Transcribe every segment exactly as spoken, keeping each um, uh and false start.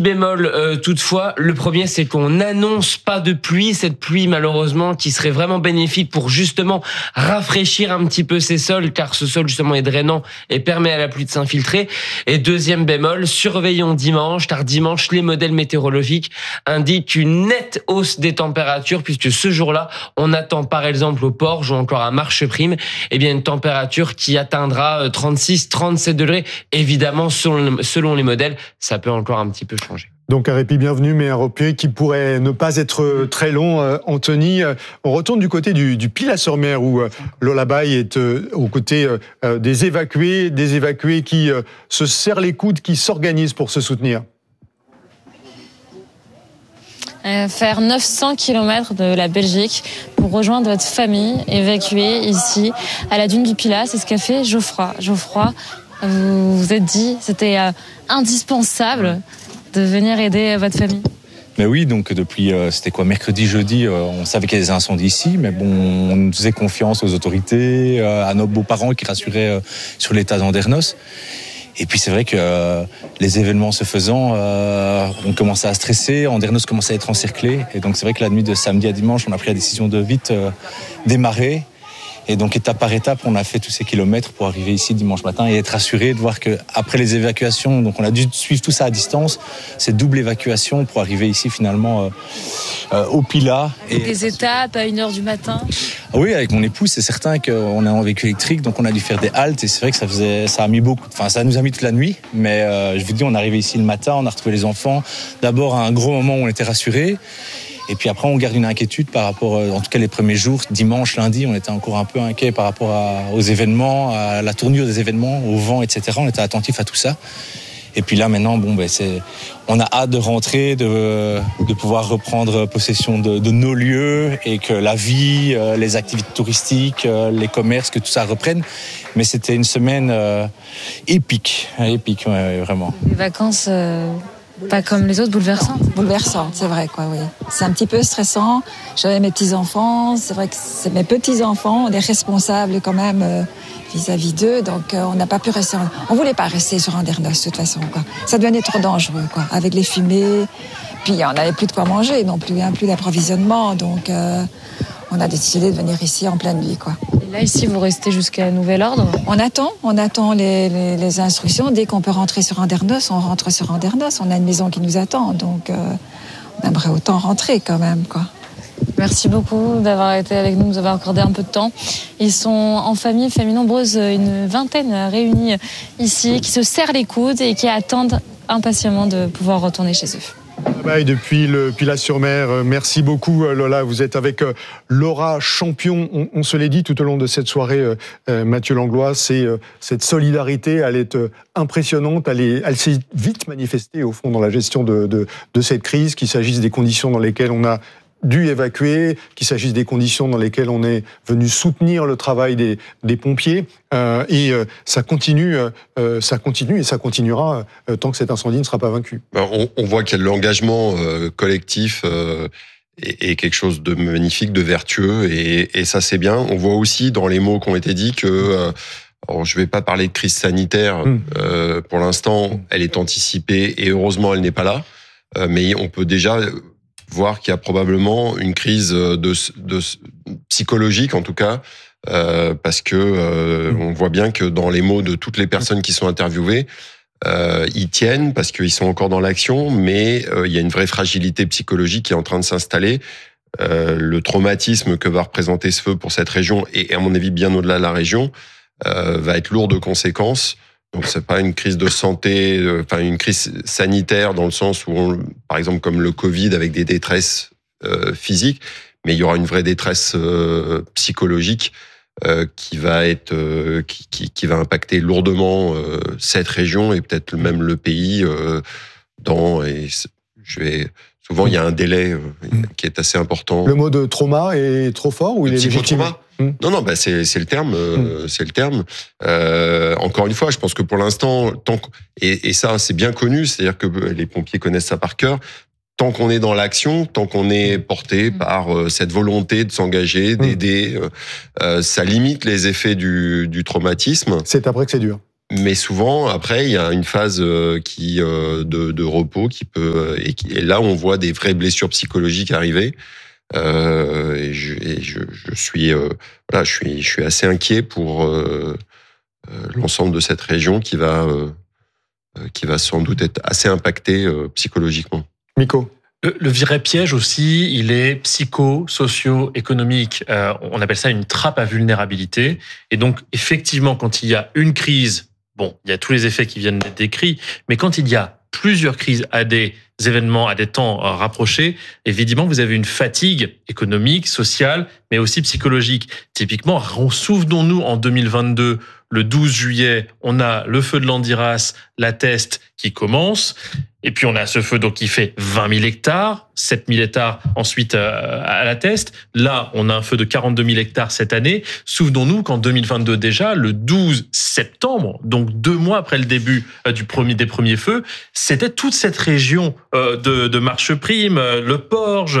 bémols euh, toutefois. Le premier, c'est qu'on n'annonce pas de pluie. Cette pluie, malheureusement, qui serait vraiment bénéfique pour justement rafraîchir un petit peu ces sols, car ce sol justement est drainant et permet à la pluie de s'infiltrer. Et deuxième bémol, surveillons dimanche, car dimanche, les modèles météorologiques indiquent une nette hausse des températures, puisque ce jour-là, on attend par exemple au Porge ou encore à Marcheprime, eh bien une température qui atteindra trente-six, trente-sept degrés. Évidemment, selon, selon les modèles, ça peut encore un petit peu changer. Donc un répit bienvenu, mais un répit qui pourrait ne pas être très long. Euh, Anthony, euh, on retourne du côté du, du Pilat-sur-Mer où euh, Lullaby est euh, aux côtés euh, des évacués, des évacués qui euh, se serrent les coudes, qui s'organisent pour se soutenir. Euh, faire neuf cents kilomètres de la Belgique pour rejoindre votre famille évacuée ici à la dune du Pilat, c'est ce qu'a fait Geoffroy. Geoffroy, vous vous êtes dit, c'était euh, indispensable de venir aider votre famille. Mais oui, donc depuis, euh, c'était quoi, mercredi, jeudi, euh, on savait qu'il y a des incendies ici, mais bon, on faisait confiance aux autorités, euh, à nos beaux-parents qui rassuraient euh, sur l'état d'Andernos. Et puis c'est vrai que euh, les événements se faisant, euh, on commençait à stresser, Andernos commençait à être encerclé. Et donc c'est vrai que la nuit de samedi à dimanche, on a pris la décision de vite euh, démarrer. Et donc étape par étape, on a fait tous ces kilomètres pour arriver ici dimanche matin et être rassuré de voir qu'après les évacuations, donc on a dû suivre tout ça à distance, cette double évacuation pour arriver ici finalement euh, euh, au Pilat. Et des étapes à une heure du matin. Oui, avec mon épouse, c'est certain qu'on a un véhicule électrique, donc on a dû faire des haltes et c'est vrai que ça faisait, ça a mis beaucoup, enfin ça nous a mis toute la nuit, mais euh, je vous dis, on est arrivé ici le matin, on a retrouvé les enfants. D'abord à un gros moment où on était rassurés. Et puis après, on garde une inquiétude par rapport, en tout cas les premiers jours, dimanche, lundi, on était encore un peu inquiet par rapport à, aux événements, à la tournure des événements, au vent, et cetera. On était attentif à tout ça. Et puis là, maintenant, bon, ben, c'est, on a hâte de rentrer, de, de pouvoir reprendre possession de, de nos lieux et que la vie, les activités touristiques, les commerces, que tout ça reprenne. Mais c'était une semaine euh, épique, épique, ouais, vraiment. Les vacances. Euh... Pas comme les autres, bouleversant. Bouleversant, c'est vrai, quoi, oui. C'est un petit peu stressant. J'avais mes petits-enfants, c'est vrai que c'est mes petits-enfants, on est responsables quand même euh, vis-à-vis d'eux, donc euh, on n'a pas pu rester... En... On voulait pas rester sur Andernos, de toute façon, quoi. Ça devenait trop dangereux, quoi, avec les fumées. Puis on n'avait plus de quoi manger non plus, hein, plus d'approvisionnement, donc euh, on a décidé de venir ici en pleine nuit, quoi. Et là, ici, vous restez jusqu'à nouvel ordre ? On attend, on attend les, les, les instructions. Dès qu'on peut rentrer sur Andernos, on rentre sur Andernos. On a une maison qui nous attend, donc euh, on aimerait autant rentrer quand même, quoi. Merci beaucoup d'avoir été avec nous, nous avoir accordé un peu de temps. Ils sont en famille, famille nombreuse, une vingtaine réunis ici, qui se serrent les coudes et qui attendent impatiemment de pouvoir retourner chez eux. Et depuis le Pilat-sur-Mer, merci beaucoup Lola, vous êtes avec Laura Champion, on, on se l'est dit tout au long de cette soirée, euh, Mathieu Langlois, c'est euh, cette solidarité, elle est euh, impressionnante, elle, est, elle s'est vite manifestée au fond dans la gestion de, de, de cette crise, qu'il s'agisse des conditions dans lesquelles on a dû évacuer, qu'il s'agisse des conditions dans lesquelles on est venu soutenir le travail des, des pompiers. Euh, et euh, ça continue, euh, ça continue et ça continuera euh, tant que cet incendie ne sera pas vaincu. On, on voit qu'il y a l'engagement euh, collectif euh, et, et quelque chose de magnifique, de vertueux, et, et ça c'est bien. On voit aussi dans les mots qui ont été dits que... Euh, Alors, je ne vais pas parler de crise sanitaire. Mmh. Euh, pour l'instant, elle est anticipée et heureusement, elle n'est pas là. Euh, mais on peut déjà voir qu'il y a probablement une crise de, de psychologique, en tout cas, euh, parce que euh, mmh. on voit bien que dans les mots de toutes les personnes qui sont interviewées, euh, ils tiennent parce qu'ils sont encore dans l'action, mais euh, il y a une vraie fragilité psychologique qui est en train de s'installer. Euh, le traumatisme que va représenter ce feu pour cette région, et à mon avis bien au-delà de la région, Euh, va être lourd de conséquences. Donc c'est pas une crise de santé, euh, enfin une crise sanitaire dans le sens où, on, par exemple comme le Covid avec des détresses euh, physiques, mais il y aura une vraie détresse euh, psychologique euh, qui va être, euh, qui, qui, qui va impacter lourdement euh, cette région et peut-être même le pays. Euh, dans, et je vais souvent il y a un délai euh, qui est assez important. Le mot de trauma est trop fort ou il est légitime? Mmh. Non, non, bah c'est c'est le terme, euh, mmh. c'est le terme. Euh, encore une fois, je pense que pour l'instant, tant qu'... et, et ça c'est bien connu, c'est-à-dire que les pompiers connaissent ça par cœur. Tant qu'on est dans l'action, tant qu'on est porté mmh. par euh, cette volonté de s'engager, d'aider, mmh. euh, ça limite les effets du, du traumatisme. C'est après que c'est dur. Mais souvent, après, il y a une phase qui de, de repos qui peut et, qui, et là, on voit des vraies blessures psychologiques arriver. Euh, et je, et je, je suis, euh, voilà, je suis, je suis assez inquiet pour euh, euh, l'ensemble de cette région qui va, euh, qui va sans doute être assez impactée euh, psychologiquement. Miko. Le, le vrai piège aussi, il est psycho, socio, économique. Euh, on appelle ça une trappe à vulnérabilité. Et donc, effectivement, quand il y a une crise, bon, il y a tous les effets qui viennent d'être décrits, mais quand il y a plusieurs crises à des événements, à des temps rapprochés, évidemment, vous avez une fatigue économique, sociale, mais aussi psychologique. Typiquement, souvenons-nous, en deux mille vingt-deux, le douze juillet, on a le feu de Landiras, la Teste qui commence. Et puis, on a ce feu donc qui fait vingt mille hectares, sept mille hectares ensuite à la Teste. Là, on a un feu de quarante-deux mille hectares cette année. Souvenons-nous qu'en deux mille vingt-deux déjà, le douze septembre, donc deux mois après le début du premier, des premiers feux, c'était toute cette région de, de Marcheprime, Le Porge,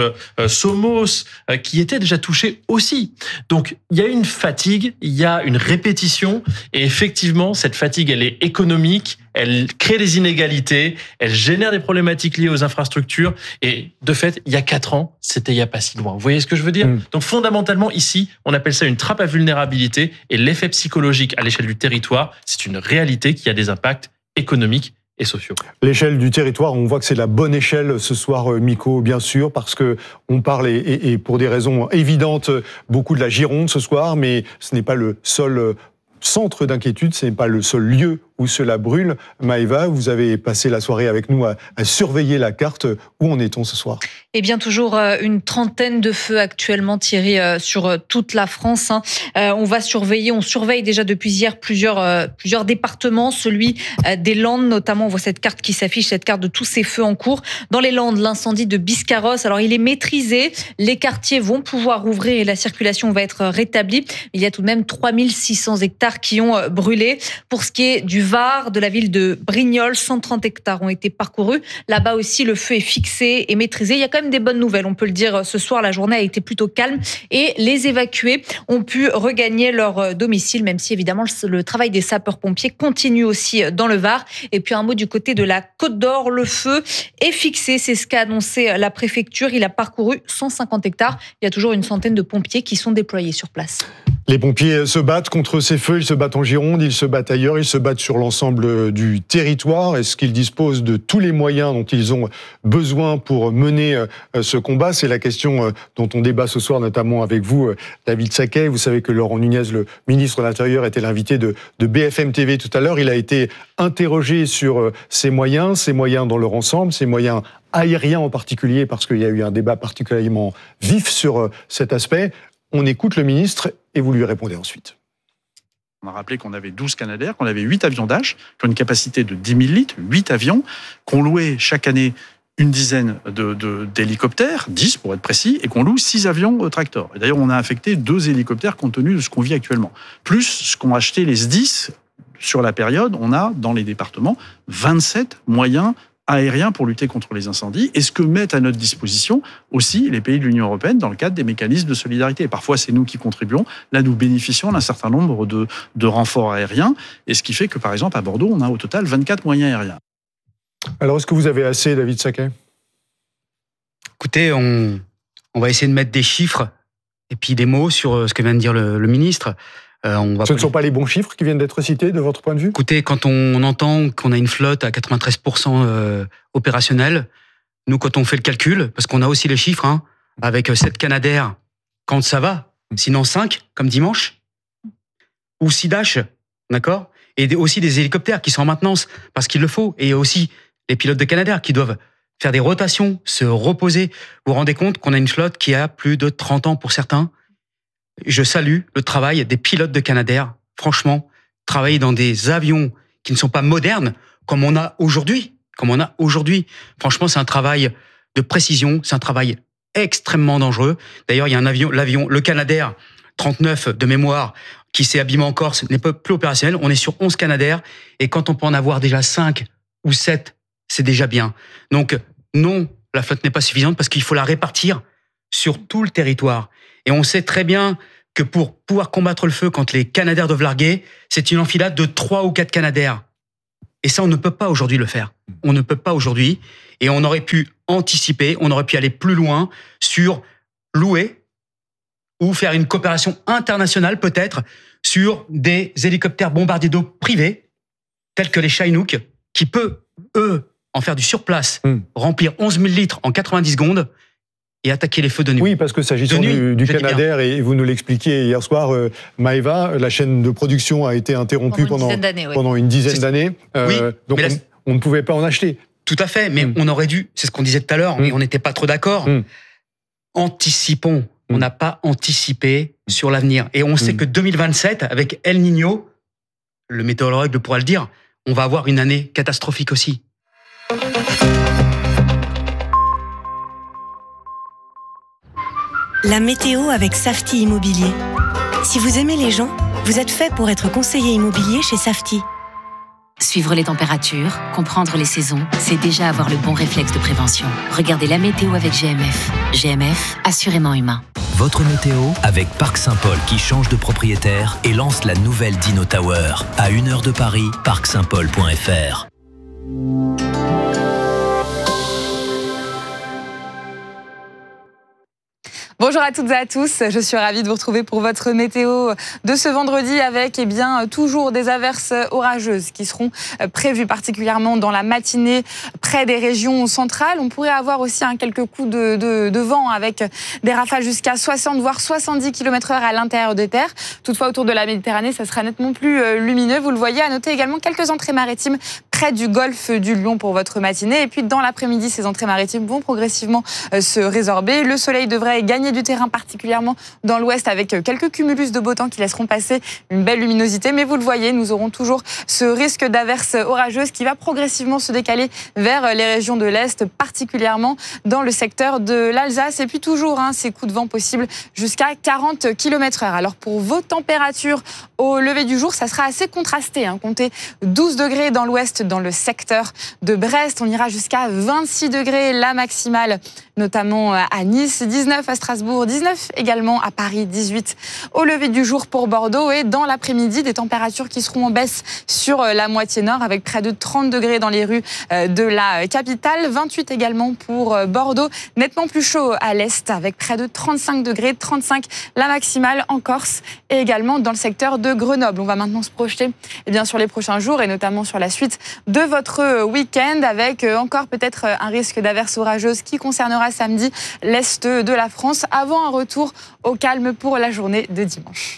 Somos, qui était déjà touchée aussi. Donc, il y a une fatigue, il y a une répétition. Et effectivement, cette fatigue, elle est économique, elle crée des inégalités, elle génère des problématiques liées aux infrastructures. Et de fait, il y a quatre ans, c'était il n'y a pas si loin. Vous voyez ce que je veux dire ? mmh. Donc fondamentalement, ici, on appelle ça une trappe à vulnérabilité. Et l'effet psychologique à l'échelle du territoire, c'est une réalité qui a des impacts économiques et sociaux. L'échelle du territoire, on voit que c'est la bonne échelle ce soir, Miko, bien sûr, parce que on parle, et, et, et pour des raisons évidentes, beaucoup de la Gironde ce soir, mais ce n'est pas le seul centre d'inquiétude, ce n'est pas le seul lieu où cela brûle. Maëva, vous avez passé la soirée avec nous à, à surveiller la carte. Où en est-on ce soir ? Eh bien, toujours une trentaine de feux actuellement, Thierry, sur toute la France. On va surveiller, on surveille déjà depuis hier plusieurs, plusieurs départements. Celui des Landes, notamment, on voit cette carte qui s'affiche, cette carte de tous ces feux en cours. Dans les Landes, l'incendie de Biscarrosse, alors il est maîtrisé. Les quartiers vont pouvoir ouvrir et la circulation va être rétablie. Il y a tout de même trois mille six cents hectares qui ont brûlé. Pour ce qui est du Var, de la ville de Brignoles, cent trente hectares ont été parcourus. Là-bas aussi, le feu est fixé et maîtrisé. Il y a quand même des bonnes nouvelles, on peut le dire. Ce soir, la journée a été plutôt calme et les évacués ont pu regagner leur domicile, même si évidemment le travail des sapeurs-pompiers continue aussi dans le Var. Et puis un mot du côté de la Côte d'Or, le feu est fixé, c'est ce qu'a annoncé la préfecture. Il a parcouru cent cinquante hectares. Il y a toujours une centaine de pompiers qui sont déployés sur place. Les pompiers se battent contre ces feux, ils se battent en Gironde, ils se battent ailleurs, ils se battent sur l'ensemble du territoire. Est-ce qu'ils disposent de tous les moyens dont ils ont besoin pour mener ce combat ? C'est la question dont on débat ce soir, notamment avec vous, David Sacquet. Vous savez que Laurent Nunez, le ministre de l'Intérieur, était l'invité de, de B F M T V tout à l'heure. Il a été interrogé sur ces moyens, ces moyens dans leur ensemble, ces moyens aériens en particulier, parce qu'il y a eu un débat particulièrement vif sur cet aspect. On écoute le ministre et vous lui répondez ensuite. On a rappelé qu'on avait douze Canadair, qu'on avait huit avions Dash, qui ont une capacité de dix mille litres, huit avions, qu'on louait chaque année une dizaine de, de, d'hélicoptères, dix pour être précis, et qu'on loue six avions Tractor. Et d'ailleurs, on a affecté deux hélicoptères compte tenu de ce qu'on vit actuellement. Plus ce qu'ont acheté les S D I S sur la période, on a dans les départements vingt-sept moyens aériens pour lutter contre les incendies, et ce que mettent à notre disposition aussi les pays de l'Union européenne dans le cadre des mécanismes de solidarité. Parfois, c'est nous qui contribuons. Là, nous bénéficions d'un certain nombre de, de renforts aériens, et ce qui fait que, par exemple, à Bordeaux, on a au total vingt-quatre moyens aériens. Alors, est-ce que vous avez assez, David Sacquet ? Écoutez, on, on va essayer de mettre des chiffres et puis des mots sur ce que vient de dire le, le ministre. Euh, on va ce ne sont pas les bons chiffres qui viennent d'être cités, de votre point de vue ? Écoutez, quand on entend qu'on a une flotte à quatre-vingt-treize pour cent euh, opérationnelle, nous, quand on fait le calcul, parce qu'on a aussi les chiffres, hein, avec sept Canadair, quand ça va, sinon cinq, comme dimanche, ou six Dash, d'accord ? Et aussi des hélicoptères qui sont en maintenance, parce qu'il le faut, et aussi les pilotes de Canadair qui doivent faire des rotations, se reposer. Vous vous rendez compte qu'on a une flotte qui a plus de trente ans pour certains ? Je salue le travail des pilotes de Canadair. Franchement, travailler dans des avions qui ne sont pas modernes, comme on a aujourd'hui, comme on a aujourd'hui. Franchement, c'est un travail de précision, c'est un travail extrêmement dangereux. D'ailleurs, il y a un avion, l'avion, le Canadair trente-neuf de mémoire, qui s'est abîmé en Corse, n'est pas plus opérationnel. On est sur onze Canadair, et quand on peut en avoir déjà cinq ou sept, c'est déjà bien. Donc, non, la flotte n'est pas suffisante parce qu'il faut la répartir sur tout le territoire. Et on sait très bien que pour pouvoir combattre le feu quand les Canadaires doivent larguer, c'est une enfilade de trois ou quatre Canadaires. Et ça, on ne peut pas aujourd'hui le faire. On ne peut pas aujourd'hui. Et on aurait pu anticiper, on aurait pu aller plus loin sur louer ou faire une coopération internationale peut-être sur des hélicoptères bombardiers d'eau privés, tels que les Chinook, qui peut, eux, en faire du surplace, mmh. remplir onze mille litres en quatre-vingt-dix secondes et attaquer les feux de nuit. Oui, parce que s'agissant nuit, du, du Canadair, et vous nous l'expliquiez hier soir, euh, Maëva, la chaîne de production a été interrompue pendant, pendant, une, pendant oui. une dizaine d'années. Euh, oui, donc on, la... on ne pouvait pas en acheter. Tout à fait, mais mmh. on aurait dû, c'est ce qu'on disait tout à l'heure, mmh. mais on n'était pas trop d'accord. Mmh. Anticipons. Mmh. On n'a pas anticipé sur l'avenir. Et on mmh. sait que deux mille vingt-sept, avec El Niño, le météorologue pourra le dire, on va avoir une année catastrophique aussi. La météo avec Safety Immobilier. Si vous aimez les gens, vous êtes fait pour être conseiller immobilier chez Safety. Suivre les températures, comprendre les saisons, c'est déjà avoir le bon réflexe de prévention. Regardez la météo avec G M F. G M F, assurément humain. Votre météo avec Parc Saint-Paul qui change de propriétaire et lance la nouvelle Dino Tower. À une heure de Paris, parc saint paul point f r. Bonjour à toutes et à tous, je suis ravie de vous retrouver pour votre météo de ce vendredi avec eh bien, toujours des averses orageuses qui seront prévues particulièrement dans la matinée près des régions centrales. On pourrait avoir aussi hein, quelques coups de, de, de vent avec des rafales jusqu'à soixante voire soixante-dix kilomètres heure à l'intérieur des terres. Toutefois autour de la Méditerranée, ça sera nettement plus lumineux. Vous le voyez, à noter également quelques entrées maritimes près du golfe du Lion pour votre matinée. Et puis dans l'après-midi, ces entrées maritimes vont progressivement se résorber. Le soleil devrait gagner du terrain, particulièrement dans l'ouest, avec quelques cumulus de beau temps qui laisseront passer une belle luminosité. Mais vous le voyez, nous aurons toujours ce risque d'averses orageuses qui va progressivement se décaler vers les régions de l'Est, particulièrement dans le secteur de l'Alsace. Et puis toujours hein, ces coups de vent possibles jusqu'à quarante kilomètres heure. Alors pour vos températures au lever du jour, ça sera assez contrasté. Hein. Comptez douze degrés dans l'ouest, dans le secteur de Brest. On ira jusqu'à vingt-six degrés la maximale, notamment à Nice, dix-neuf à Strasbourg, dix-neuf également à Paris, dix-huit au lever du jour pour Bordeaux. Et dans l'après-midi, des températures qui seront en baisse sur la moitié nord avec près de trente degrés dans les rues de la capitale, vingt-huit également pour Bordeaux, nettement plus chaud à l'est avec près de trente-cinq degrés, trente-cinq la maximale en Corse et également dans le secteur de Grenoble. On va maintenant se projeter eh bien, sur les prochains jours et notamment sur la suite de votre week-end avec encore peut-être un risque d'averses orageuses qui concernera samedi l'est de la France avant un retour au calme pour la journée de dimanche.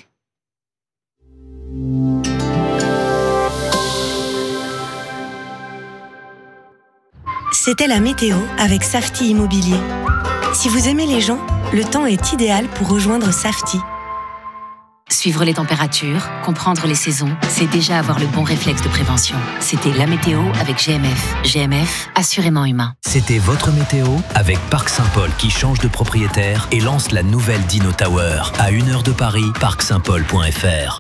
C'était la météo avec Safety Immobilier. Si vous aimez les gens, le temps est idéal pour rejoindre Safety. Suivre les températures, comprendre les saisons, c'est déjà avoir le bon réflexe de prévention. C'était la météo avec G M F. G M F, assurément humain. C'était votre météo avec Parc Saint-Paul qui change de propriétaire et lance la nouvelle Dino Tower. À une heure de Paris, parc saint paul point f r.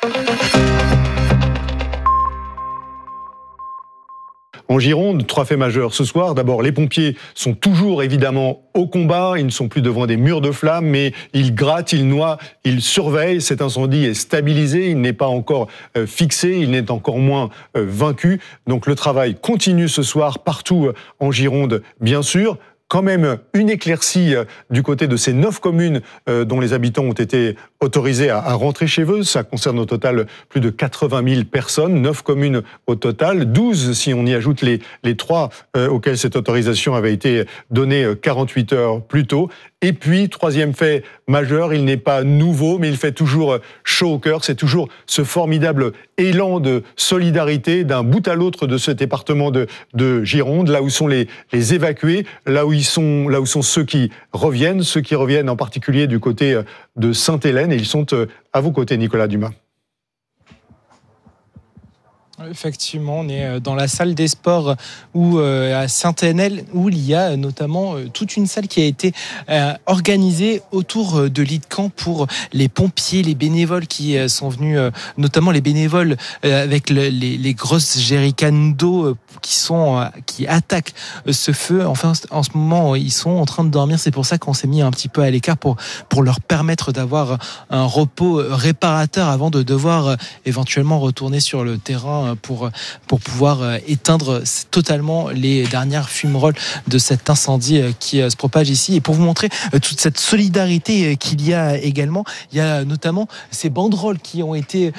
En Gironde, trois faits majeurs ce soir. D'abord, les pompiers sont toujours évidemment au combat. Ils ne sont plus devant des murs de flammes, mais ils grattent, ils noient, ils surveillent. Cet incendie est stabilisé, il n'est pas encore euh, fixé, il n'est encore moins euh, vaincu. Donc le travail continue ce soir partout euh, en Gironde, bien sûr. Quand même une éclaircie du côté de ces neuf communes euh, dont les habitants ont été autorisés à, à rentrer chez eux. Ça concerne au total plus de quatre-vingt mille personnes, neuf communes au total, douze si on y ajoute les, les trois euh, auxquelles cette autorisation avait été donnée quarante-huit heures plus tôt. Et puis, troisième fait majeur, il n'est pas nouveau, mais il fait toujours chaud au cœur. C'est toujours ce formidable élan de solidarité d'un bout à l'autre de ce département de, de Gironde, là où sont les, les évacués, là où ils sont, là où sont ceux qui reviennent, ceux qui reviennent en particulier du côté de Sainte-Hélène. Et ils sont à vos côtés, Nicolas Dumas. Effectivement, on est dans la salle des sports où, euh, à Saint-Enel, où il y a notamment euh, toute une salle qui a été euh, organisée autour de l'île de Caen pour les pompiers, les bénévoles qui euh, sont venus, euh, notamment les bénévoles euh, avec le, les, les grosses jerrycans d'eau euh, qui sont euh, qui attaquent euh, ce feu. Enfin, en ce moment, ils sont en train de dormir. C'est pour ça qu'on s'est mis un petit peu à l'écart pour pour leur permettre d'avoir un repos réparateur avant de devoir euh, éventuellement retourner sur le terrain pour, pour pouvoir éteindre totalement les dernières fumerolles de cet incendie qui se propage ici. Et pour vous montrer toute cette solidarité qu'il y a également, il y a notamment ces banderoles qui ont été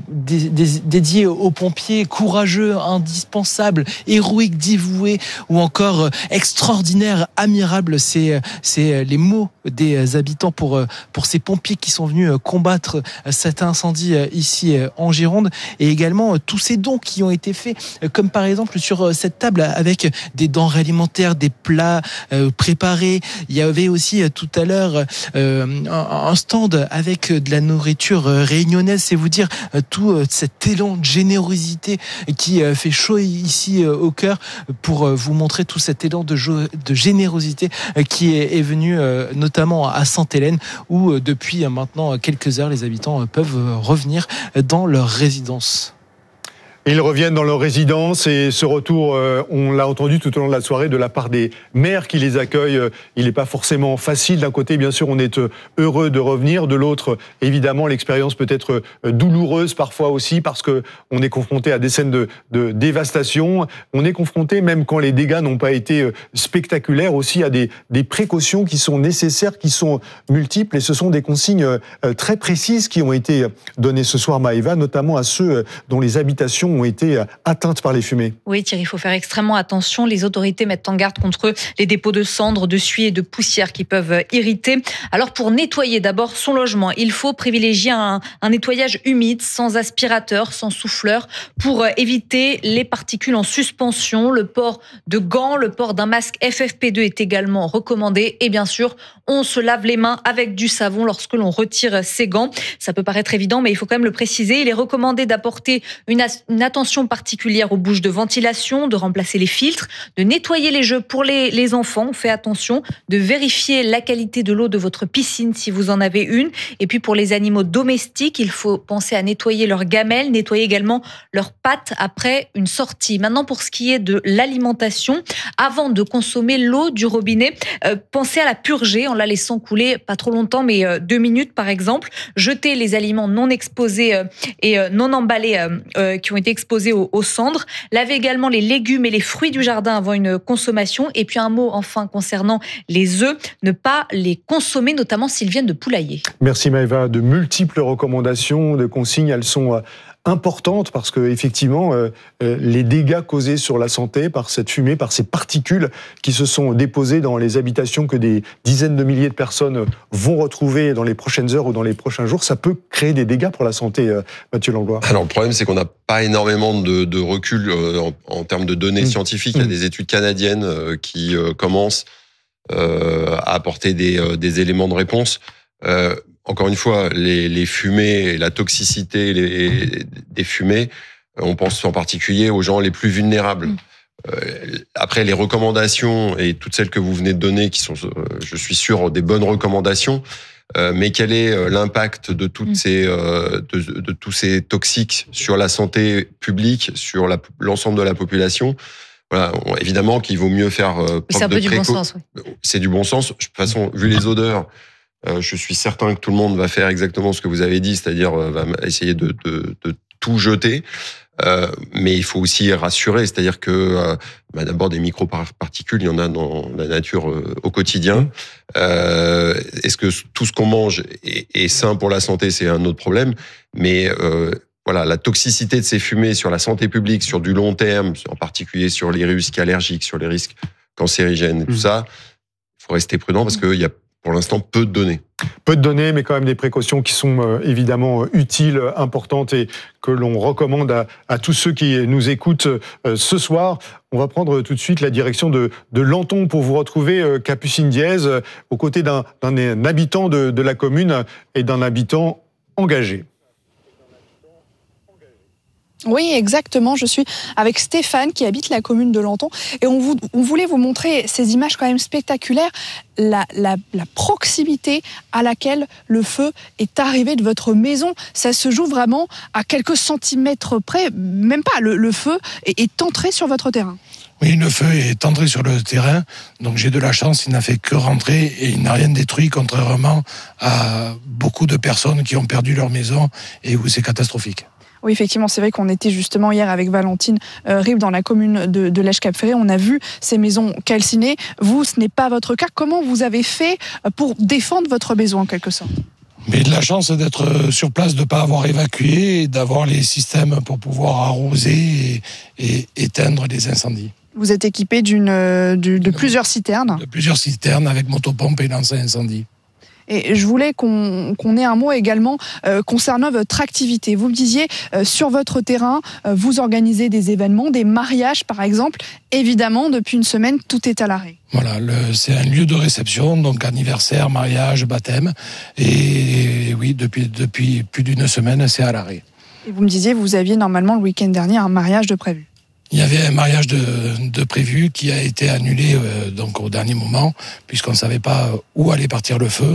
dédiées aux pompiers courageux, indispensables, héroïques, dévoués ou encore extraordinaires, admirables. C'est, c'est les mots des habitants pour, pour ces pompiers qui sont venus combattre cet incendie ici en Gironde, et également tous ces dons qui ont été faits, comme par exemple sur cette table avec des denrées alimentaires, des plats euh, préparés. Il y avait aussi tout à l'heure euh, un stand avec de la nourriture réunionnaise. C'est vous dire euh, tout euh, cet élan de générosité qui euh, fait chaud ici euh, au cœur, pour euh, vous montrer tout cet élan de, jo- de générosité euh, qui est, est venu euh, notamment à Sainte-Hélène, où euh, depuis euh, maintenant quelques heures, les habitants euh, peuvent euh, revenir dans leur résidence. Ils reviennent dans leur résidence, et ce retour, euh, on l'a entendu tout au long de la soirée de la part des maires qui les accueillent. Euh, il n'est pas forcément facile. D'un côté, bien sûr, on est euh, heureux de revenir. De l'autre, évidemment, l'expérience peut être euh, douloureuse parfois aussi, parce que on est confronté à des scènes de, de dévastation. On est confronté, même quand les dégâts n'ont pas été euh, spectaculaires, aussi à des, des précautions qui sont nécessaires, qui sont multiples. Et ce sont des consignes euh, très précises qui ont été données ce soir, Maëva, notamment à ceux euh, dont les habitations ont été atteintes par les fumées. Oui, Thierry, il faut faire extrêmement attention. Les autorités mettent en garde contre les dépôts de cendres, de suie et de poussière qui peuvent irriter. Alors, pour nettoyer d'abord son logement, il faut privilégier un, un nettoyage humide, sans aspirateur, sans souffleur, pour éviter les particules en suspension. Le port de gants, le port d'un masque F F P deux est également recommandé. Et bien sûr, on se lave les mains avec du savon lorsque l'on retire ses gants. Ça peut paraître évident, mais il faut quand même le préciser. Il est recommandé d'apporter une, as- une attention particulière aux bouches de ventilation, de remplacer les filtres, de nettoyer les jeux pour les, les enfants. On fait attention, de vérifier la qualité de l'eau de votre piscine si vous en avez une. Et puis pour les animaux domestiques, il faut penser à nettoyer leurs gamelles, nettoyer également leurs pattes après une sortie. Maintenant, pour ce qui est de l'alimentation, avant de consommer l'eau du robinet, euh, pensez à la purger en la laissant couler pas trop longtemps, mais euh, deux minutes par exemple. Jetez les aliments non exposés euh, et euh, non emballés euh, euh, qui ont été exposés aux, aux cendres. Lavez également les légumes et les fruits du jardin avant une consommation. Et puis un mot enfin concernant les œufs, ne pas les consommer, notamment s'ils viennent de poulailler. Merci Maëva. De multiples recommandations, de consignes, elles sont euh, importante, parce que effectivement euh, euh, les dégâts causés sur la santé par cette fumée, par ces particules qui se sont déposées dans les habitations que des dizaines de milliers de personnes vont retrouver dans les prochaines heures ou dans les prochains jours, ça peut créer des dégâts pour la santé, euh, Mathieu Langlois. Alors le problème, c'est qu'on n'a pas énormément de, de recul euh, en, en termes de données mmh. scientifiques. Il y a des études canadiennes euh, qui euh, commencent euh, à apporter des, euh, des éléments de réponse. Euh, Encore une fois, les, les fumées et la toxicité les, des fumées, on pense en particulier aux gens les plus vulnérables. Mmh. Euh, après, les recommandations, et toutes celles que vous venez de donner, qui sont, euh, je suis sûr, des bonnes recommandations, euh, mais quel est l'impact de, toutes mmh. ces, euh, de, de tous ces toxiques sur la santé publique, sur la, l'ensemble de la population ? Voilà, on, évidemment qu'il vaut mieux faire euh, preuve c'est un de peu préco- du bon sens, oui. C'est du bon sens. De toute façon, vu les odeurs, Euh, je suis certain que tout le monde va faire exactement ce que vous avez dit, c'est-à-dire euh, va essayer de, de, de tout jeter. Euh, mais il faut aussi rassurer, c'est-à-dire que euh, bah d'abord des microparticules, il y en a dans la nature euh, au quotidien. Euh, est-ce que tout ce qu'on mange est, est sain pour la santé, c'est un autre problème. Mais euh, voilà, la toxicité de ces fumées sur la santé publique, sur du long terme, en particulier sur les risques allergiques, sur les risques cancérigènes, et tout mmh. ça, il faut rester prudent parce qu'il y a pour l'instant peu de données. Peu de données, mais quand même des précautions qui sont euh, évidemment utiles, importantes, et que l'on recommande à, à tous ceux qui nous écoutent euh, ce soir. On va prendre tout de suite la direction de, de Lanton pour vous retrouver, euh, Capucine Diez, euh, aux côtés d'un, d'un habitant de, de la commune et d'un habitant engagé. Oui, exactement. Je suis avec Stéphane qui habite la commune de Lanton et on, vous, on voulait vous montrer ces images quand même spectaculaires, la, la, la proximité à laquelle le feu est arrivé de votre maison. Ça se joue vraiment à quelques centimètres près, même pas, le, le feu est, est entré sur votre terrain. Oui, le feu est entré sur le terrain, donc j'ai de la chance, il n'a fait que rentrer et il n'a rien détruit, contrairement à beaucoup de personnes qui ont perdu leur maison et où c'est catastrophique. Oui, effectivement, c'est vrai qu'on était justement hier avec Valentine euh, Ribes dans la commune de, de Lège-Cap-Ferré. On a vu ces maisons calcinées. Vous, ce n'est pas votre cas. Comment vous avez fait pour défendre votre maison en quelque sorte ? Mais de la chance d'être sur place, de ne pas avoir évacué et d'avoir les systèmes pour pouvoir arroser et, et éteindre les incendies. Vous êtes équipé d'une, de, de plusieurs citernes ? De plusieurs citernes avec motopompe et lance à incendie. Et je voulais qu'on, qu'on ait un mot également euh, concernant votre activité. Vous me disiez, euh, sur votre terrain, euh, vous organisez des événements, des mariages par exemple. Évidemment, depuis une semaine, tout est à l'arrêt. Voilà, le, c'est un lieu de réception, donc anniversaire, mariage, baptême. Et, et oui, depuis, depuis plus d'une semaine, c'est à l'arrêt. Et vous me disiez, vous aviez normalement le week-end dernier un mariage de prévu. Il y avait un mariage de, de prévu qui a été annulé euh, donc au dernier moment, puisqu'on ne savait pas où allait partir le feu.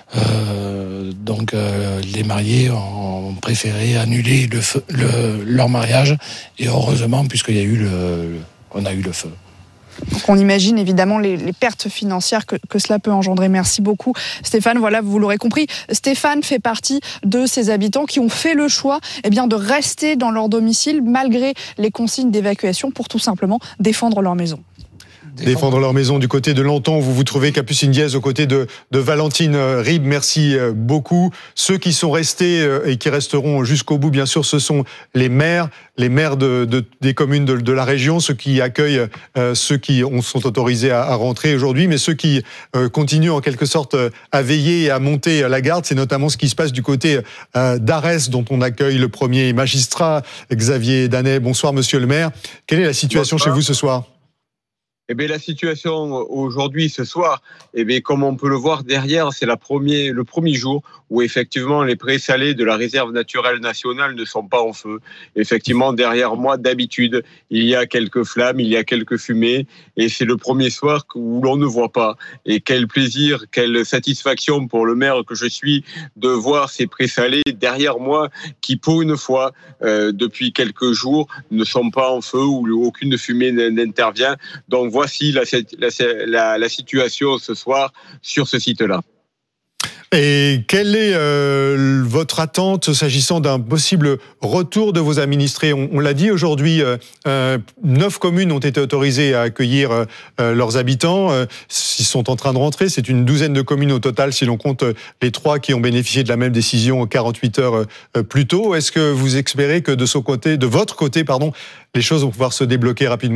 Euh, donc euh, les mariés ont préféré annuler le feu, le, leur mariage, et heureusement, puisqu'il y a eu le, le, on a eu le feu. Donc on imagine évidemment les, les pertes financières que, que cela peut engendrer. Merci beaucoup Stéphane. Voilà, vous l'aurez compris, Stéphane fait partie de ces habitants qui ont fait le choix eh bien, de rester dans leur domicile malgré les consignes d'évacuation pour tout simplement défendre leur maison. Défendre leur maison du côté de Lanton. Vous vous trouvez Capucine Diaz aux côtés de, de Valentine Ribes. Merci beaucoup. Ceux qui sont restés et qui resteront jusqu'au bout, bien sûr, ce sont les maires, les maires de, de, des communes de, de la région, ceux qui accueillent euh, ceux qui ont, sont autorisés à, à rentrer aujourd'hui, mais ceux qui euh, continuent en quelque sorte à veiller et à monter la garde. C'est notamment ce qui se passe du côté euh, d'Arès, dont on accueille le premier magistrat, Xavier Danet. Bonsoir, monsieur le maire. Quelle est la situation Bonsoir. Chez vous ce soir ? Eh bien, la situation aujourd'hui, ce soir, eh bien, comme on peut le voir derrière, c'est la premier, le premier jour où effectivement les présalés de la réserve naturelle nationale ne sont pas en feu. Effectivement, derrière moi, d'habitude, il y a quelques flammes, il y a quelques fumées, et c'est le premier soir où l'on ne voit pas. Et quel plaisir, quelle satisfaction pour le maire que je suis de voir ces présalés derrière moi qui, pour une fois, euh, depuis quelques jours, ne sont pas en feu, où aucune fumée n'intervient. Donc voici la, la, la, la situation ce soir sur ce site-là. Et quelle est euh, votre attente s'agissant d'un possible retour de vos administrés ? On, on l'a dit aujourd'hui, euh, euh, neuf communes ont été autorisées à accueillir euh, leurs habitants. Euh, ils sont en train de rentrer. C'est une douzaine de communes au total, si l'on compte les trois qui ont bénéficié de la même décision quarante-huit heures euh, plus tôt. Est-ce que vous espérez que de, ce côté, de votre côté, pardon, les choses vont pouvoir se débloquer rapidement ?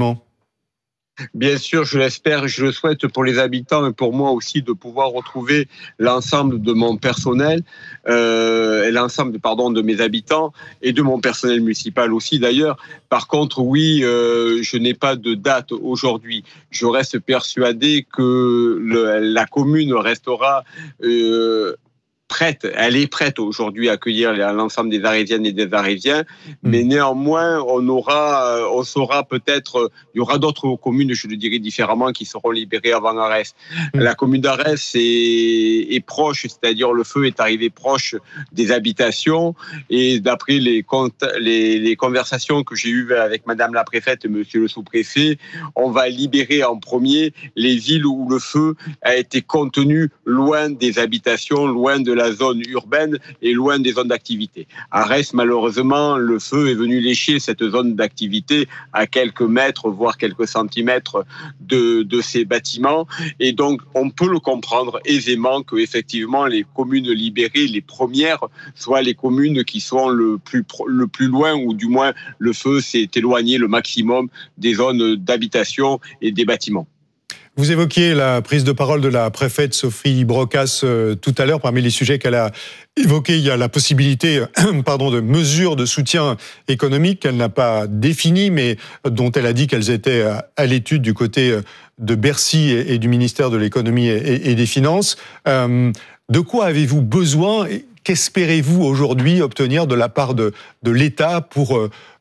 Bien sûr, je l'espère, je le souhaite pour les habitants et pour moi aussi de pouvoir retrouver l'ensemble de mon personnel, euh, l'ensemble, pardon, de mes habitants et de mon personnel municipal aussi d'ailleurs. Par contre, oui, euh, je n'ai pas de date aujourd'hui. Je reste persuadé que le, la commune restera euh, prête, elle est prête aujourd'hui à accueillir l'ensemble des Arésiennes et des Arésiens, mais néanmoins, on aura, on saura peut-être, il y aura d'autres communes, je le dirais différemment, qui seront libérées avant Arès. Mmh. La commune d'Arès est, est proche, c'est-à-dire le feu est arrivé proche des habitations, et d'après les, les, les conversations que j'ai eues avec Madame la préfète et Monsieur le sous-préfet, on va libérer en premier les villes où le feu a été contenu loin des habitations, loin de la zone urbaine et loin des zones d'activité. À Arès, malheureusement, le feu est venu lécher cette zone d'activité à quelques mètres, voire quelques centimètres de, de ces bâtiments. Et donc, on peut le comprendre aisément que, effectivement, les communes libérées, les premières, soient les communes qui sont le plus, le plus loin, ou du moins, le feu s'est éloigné le maximum des zones d'habitation et des bâtiments. Vous évoquiez la prise de parole de la préfète Sophie Brocasse euh, tout à l'heure. Parmi les sujets qu'elle a évoqués, il y a la possibilité euh, pardon, de mesures de soutien économique qu'elle n'a pas définies, mais dont elle a dit qu'elles étaient à, à l'étude du côté de Bercy et, et du ministère de l'économie et, et des finances. Euh, de quoi avez-vous besoin et qu'espérez-vous aujourd'hui obtenir de la part de, de l'État pour... Euh,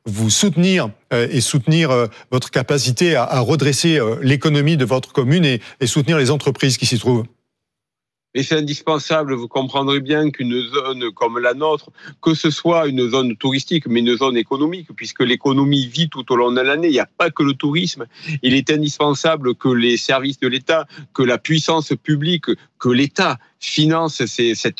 vous soutenir et soutenir votre capacité à, à redresser l'économie de votre commune et, et soutenir les entreprises qui s'y trouvent. Et c'est indispensable, vous comprendrez bien qu'une zone comme la nôtre, que ce soit une zone touristique, mais une zone économique, puisque l'économie vit tout au long de l'année, il n'y a pas que le tourisme. Il est indispensable que les services de l'État, que la puissance publique, que l'État finance ces, cette,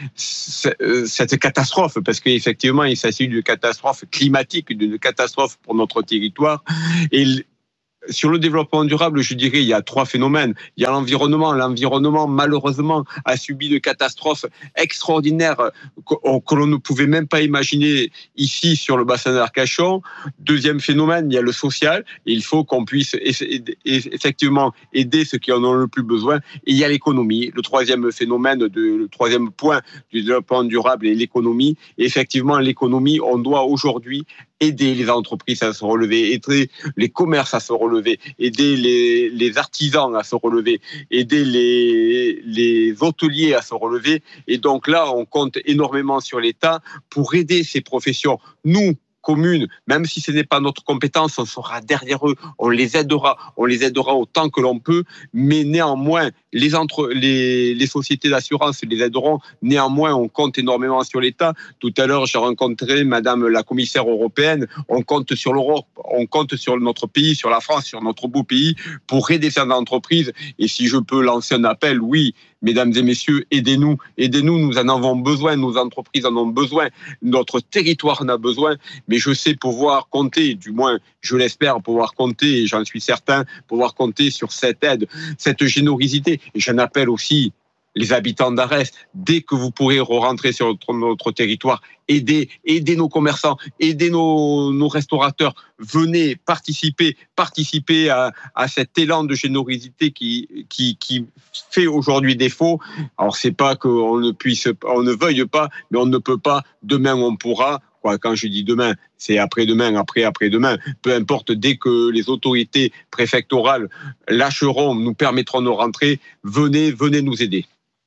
cette catastrophe, parce qu'effectivement, il s'agit d'une catastrophe climatique, d'une catastrophe pour notre territoire. Et sur le développement durable, je dirais, il y a trois phénomènes. Il y a l'environnement. L'environnement, malheureusement, a subi une catastrophe extraordinaire que, que l'on ne pouvait même pas imaginer ici, sur le bassin d'Arcachon. Deuxième phénomène, il y a le social. Il faut qu'on puisse effectivement aider ceux qui en ont le plus besoin. Et il y a l'économie. Le troisième phénomène, de, le troisième point du développement durable est l'économie. Et effectivement, l'économie, on doit aujourd'hui aider les entreprises à se relever, aider les commerces à se relever, aider les, les artisans à se relever, aider les, les hôteliers à se relever. Et donc là, on compte énormément sur l'État pour aider ces professions. Nous, communes, même si ce n'est pas notre compétence, on sera derrière eux, on les aidera, on les aidera autant que l'on peut, mais néanmoins, les, entre, les, les sociétés d'assurance les aideront, néanmoins, on compte énormément sur l'État. Tout à l'heure, j'ai rencontré Madame la commissaire européenne, on compte sur l'Europe, on compte sur notre pays, sur la France, sur notre beau pays, pour aider ces entreprises, et si je peux lancer un appel, oui, mesdames et messieurs, aidez-nous, aidez-nous, nous en avons besoin, nos entreprises en ont besoin, notre territoire en a besoin, mais je sais pouvoir compter, du moins je l'espère pouvoir compter, et j'en suis certain, pouvoir compter sur cette aide, cette générosité. Et j'en appelle aussi les habitants d'Arès, dès que vous pourrez rentrer sur notre, notre territoire, aidez, aidez nos commerçants, aidez nos, nos restaurateurs, venez participer, participer à, à cet élan de générosité qui, qui, qui fait aujourd'hui défaut. Alors c'est pas qu'on ne puisse, on ne veuille pas, mais on ne peut pas. Demain on pourra. Quand je dis demain, c'est après-demain, après, après-demain. Peu importe, dès que les autorités préfectorales lâcheront, nous permettront de rentrer, venez, venez nous aider.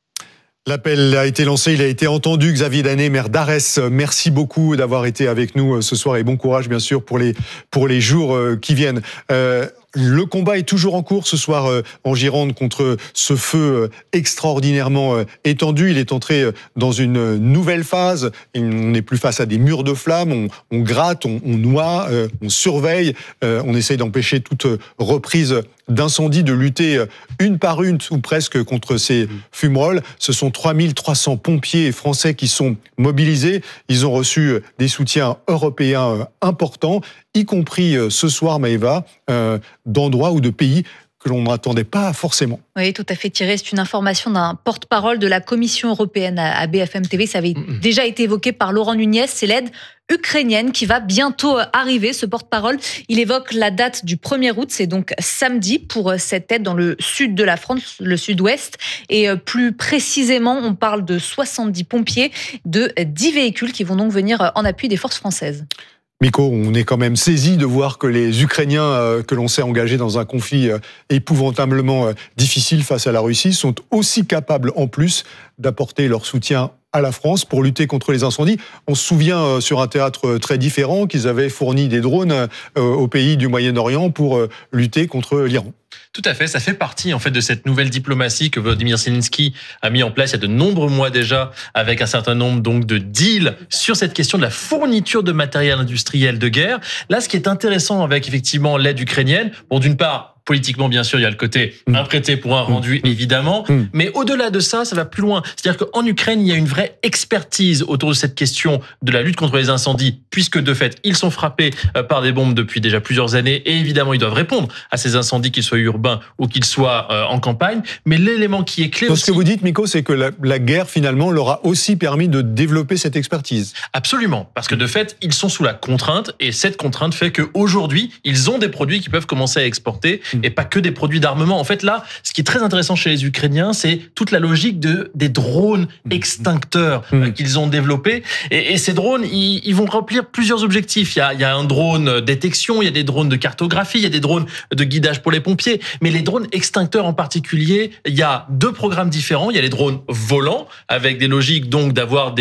L'appel a été lancé, il a été entendu. Xavier Danet, maire d'Arès, merci beaucoup d'avoir été avec nous ce soir et bon courage bien sûr pour les, pour les jours qui viennent. Euh, Le combat est toujours en cours ce soir en Gironde contre ce feu extraordinairement étendu. Il est entré dans une nouvelle phase. On n'est plus face à des murs de flammes. On, on gratte, on, on noie, on surveille. On essaye d'empêcher toute reprise d'incendie, de lutter une par une ou presque contre ces fumerolles. Ce sont trois mille trois cents pompiers français qui sont mobilisés. Ils ont reçu des soutiens européens importants, y compris ce soir, Maëva, euh, d'endroits ou de pays que l'on n'attendait pas forcément. Oui, tout à fait, Thierry. C'est une information d'un porte-parole de la Commission européenne à B F M T V. Ça avait mmh. déjà été évoqué par Laurent Nunez. C'est l'aide ukrainienne qui va bientôt arriver. Ce porte-parole, il évoque la date du premier août. C'est donc samedi pour cette aide dans le sud de la France, le sud-ouest. Et plus précisément, on parle de soixante-dix pompiers, de dix véhicules qui vont donc venir en appui des forces françaises. Miko, on est quand même saisi de voir que les Ukrainiens euh, que l'on sait engagés dans un conflit euh, épouvantablement euh, difficile face à la Russie sont aussi capables en plus d'apporter leur soutien à la France pour lutter contre les incendies. On se souvient euh, sur un théâtre très différent qu'ils avaient fourni des drones euh, au pays du Moyen-Orient pour euh, lutter contre l'Iran. Tout à fait, ça fait partie en fait de cette nouvelle diplomatie que Volodymyr Zelensky a mis en place il y a de nombreux mois déjà, avec un certain nombre donc de deals sur cette question de la fourniture de matériel industriel de guerre. Là, ce qui est intéressant avec effectivement l'aide ukrainienne, bon, d'une part, politiquement, bien sûr, il y a le côté un prêté pour un rendu, évidemment. Mm. Mais au-delà de ça, ça va plus loin. C'est-à-dire qu'en Ukraine, il y a une vraie expertise autour de cette question de la lutte contre les incendies, puisque de fait, ils sont frappés par des bombes depuis déjà plusieurs années. Et évidemment, ils doivent répondre à ces incendies, qu'ils soient urbains ou qu'ils soient euh, en campagne. Mais l'élément qui est clé Donc, aussi... ce que vous dites, Miko, c'est que la, la guerre, finalement, leur a aussi permis de développer cette expertise. Absolument. Parce que de fait, ils sont sous la contrainte. Et cette contrainte fait qu'aujourd'hui, ils ont des produits qui peuvent commencer à exporter. Et pas que des produits d'armement. En fait, là, ce qui est très intéressant chez les Ukrainiens, c'est toute la logique de, des drones extincteurs mmh. qu'ils ont développés. Et, et ces drones, ils, ils vont remplir plusieurs objectifs. Il y, a, il y a un drone détection, il y a des drones de cartographie, il y a des drones de guidage pour les pompiers. Mais les drones extincteurs en particulier, il y a deux programmes différents. Il y a les drones volants, avec des logiques donc d'avoir des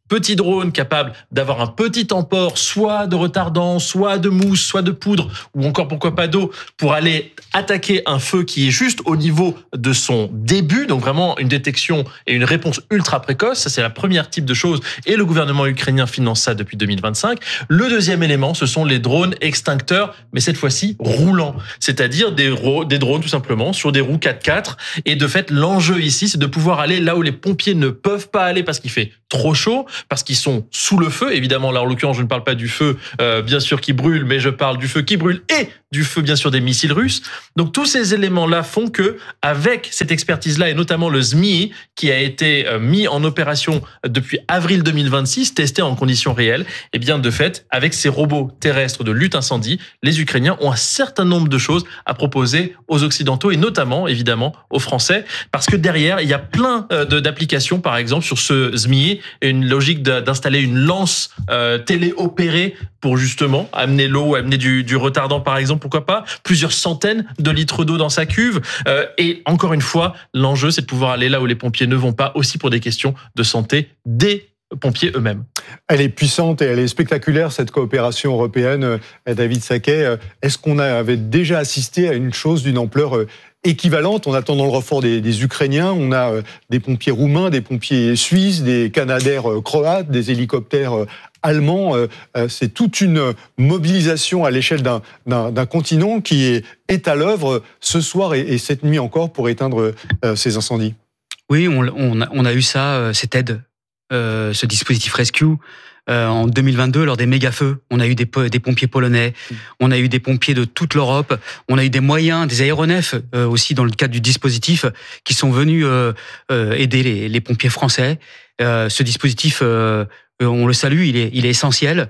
petit drone capable d'avoir un petit emport, soit de retardant, soit de mousse, soit de poudre, ou encore pourquoi pas d'eau, pour aller attaquer un feu qui est juste au niveau de son début, donc vraiment une détection et une réponse ultra précoce. Ça, c'est la première type de choses, et le gouvernement ukrainien finance ça depuis deux mille vingt-cinq. Le deuxième élément, ce sont les drones extincteurs, mais cette fois-ci roulants, c'est-à-dire des, ro- des drones tout simplement sur des roues quatre quatre. Et de fait, l'enjeu ici, c'est de pouvoir aller là où les pompiers ne peuvent pas aller parce qu'il fait trop chaud, parce qu'ils sont sous le feu. Évidemment, là, en l'occurrence, je ne parle pas du feu, euh, bien sûr, qui brûle, mais je parle du feu qui brûle et du feu, bien sûr, des missiles russes. Donc, tous ces éléments-là font que, avec cette expertise-là, et notamment le Z M I I, qui a été mis en opération depuis avril deux mille vingt-six, testé en conditions réelles, et bien, de fait, avec ces robots terrestres de lutte incendie, les Ukrainiens ont un certain nombre de choses à proposer aux Occidentaux, et notamment, évidemment, aux Français, parce que derrière, il y a plein d'applications, par exemple, sur ce Z M I I, une logique d'installer une lance euh, téléopérée pour justement amener l'eau, amener du, du retardant, par exemple, pourquoi pas, plusieurs centaines de litres d'eau dans sa cuve. Euh, et encore une fois, l'enjeu, c'est de pouvoir aller là où les pompiers ne vont pas, aussi pour des questions de santé des pompiers eux-mêmes. Elle est puissante et elle est spectaculaire, cette coopération européenne. David Sacquet, est-ce qu'on avait déjà assisté à une chose d'une ampleur équivalente? On attend dans le renfort des, des Ukrainiens, on a des pompiers roumains, des pompiers suisses, des Canadair croates, des hélicoptères allemands. C'est toute une mobilisation à l'échelle d'un, d'un, d'un continent qui est, est à l'œuvre ce soir et, et cette nuit encore pour éteindre ces incendies. Oui, on, on, a, on a eu ça, cette aide, euh, ce dispositif Rescue. Euh, en deux mille vingt-deux, lors des méga-feux, on a eu des, des pompiers polonais, on a eu des pompiers de toute l'Europe, on a eu des moyens, des aéronefs euh, aussi dans le cadre du dispositif qui sont venus euh, euh, aider les, les pompiers français. Euh, ce dispositif, euh, on le salue, il est, il est essentiel,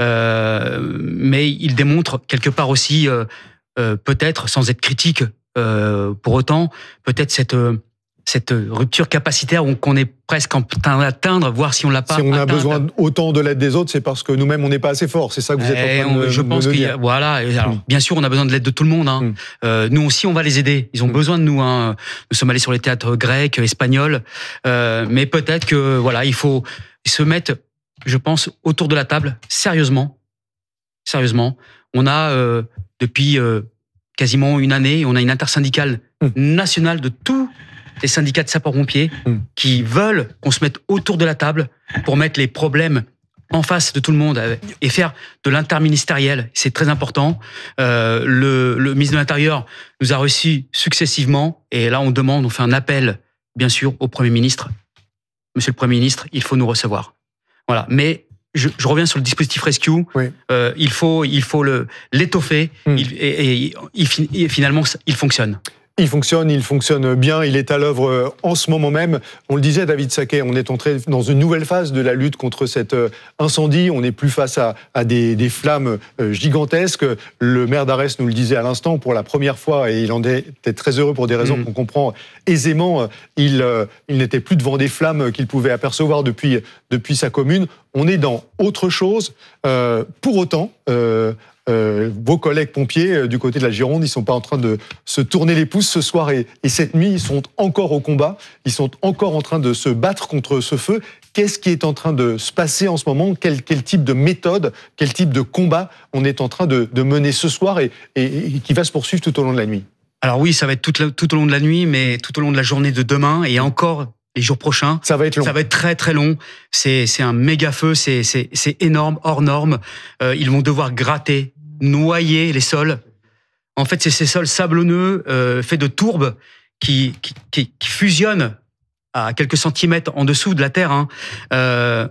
euh, mais il démontre quelque part aussi, euh, euh, peut-être, sans être critique euh, pour autant, peut-être cette... Euh, cette rupture capacitaire qu'on est presque en train d'atteindre, voir si on l'a pas Si on a atteinte. besoin autant de l'aide des autres, c'est parce que nous-mêmes, on n'est pas assez fort. C'est ça que vous êtes en train de, je pense de qu'il y dire. a, voilà. Alors, mm. Bien sûr, on a besoin de l'aide de tout le monde. Hein. Mm. Euh, nous aussi, on va les aider. Ils ont mm. besoin de nous. Hein. Nous sommes allés sur les théâtres grecs, espagnols. Euh, mais peut-être que voilà, il faut se mettre, je pense, autour de la table, sérieusement. Sérieusement. On a, euh, depuis euh, quasiment une année, on a une intersyndicale mm. nationale de tout les syndicats de sapeurs-pompiers mmh. qui veulent qu'on se mette autour de la table pour mettre les problèmes en face de tout le monde et faire de l'interministériel. C'est très important. Euh, le, le ministre de l'Intérieur nous a reçus successivement et là, on demande, on fait un appel, bien sûr, au Premier ministre. Monsieur le Premier ministre, il faut nous recevoir. Voilà. Mais je, je reviens sur le dispositif Rescue. Oui. Euh, il faut, il faut le, l'étoffer mmh. il, et, et, et, et finalement, il fonctionne. Il fonctionne, il fonctionne bien, il est à l'œuvre en ce moment même. On le disait, David Sacquet, on est entré dans une nouvelle phase de la lutte contre cet incendie. On n'est plus face à, à des, des flammes gigantesques. Le maire d'Arès nous le disait à l'instant, pour la première fois, et il en était très heureux pour des raisons mmh. qu'on comprend aisément, il, il n'était plus devant des flammes qu'il pouvait apercevoir depuis, depuis sa commune. On est dans autre chose. Euh, pour autant... Euh, Euh, vos collègues pompiers euh, du côté de la Gironde, ils ne sont pas en train de se tourner les pouces ce soir et, et cette nuit, ils sont encore au combat, ils sont encore en train de se battre contre ce feu. Qu'est-ce qui est en train de se passer en ce moment ? quel, quel type de méthode, quel type de combat on est en train de, de mener ce soir et, et, et qui va se poursuivre tout au long de la nuit ? Alors oui, ça va être tout, le, tout au long de la nuit, mais tout au long de la journée de demain et encore... les jours prochains. Ça va être long. Ça va être très très long. C'est, c'est un méga feu, c'est, c'est, c'est énorme, hors norme. Euh, ils vont devoir gratter, noyer les sols. En fait, c'est ces sols sablonneux, euh, faits de tourbes, qui, qui, qui, qui fusionnent à quelques centimètres en dessous de la terre. Hein. Euh,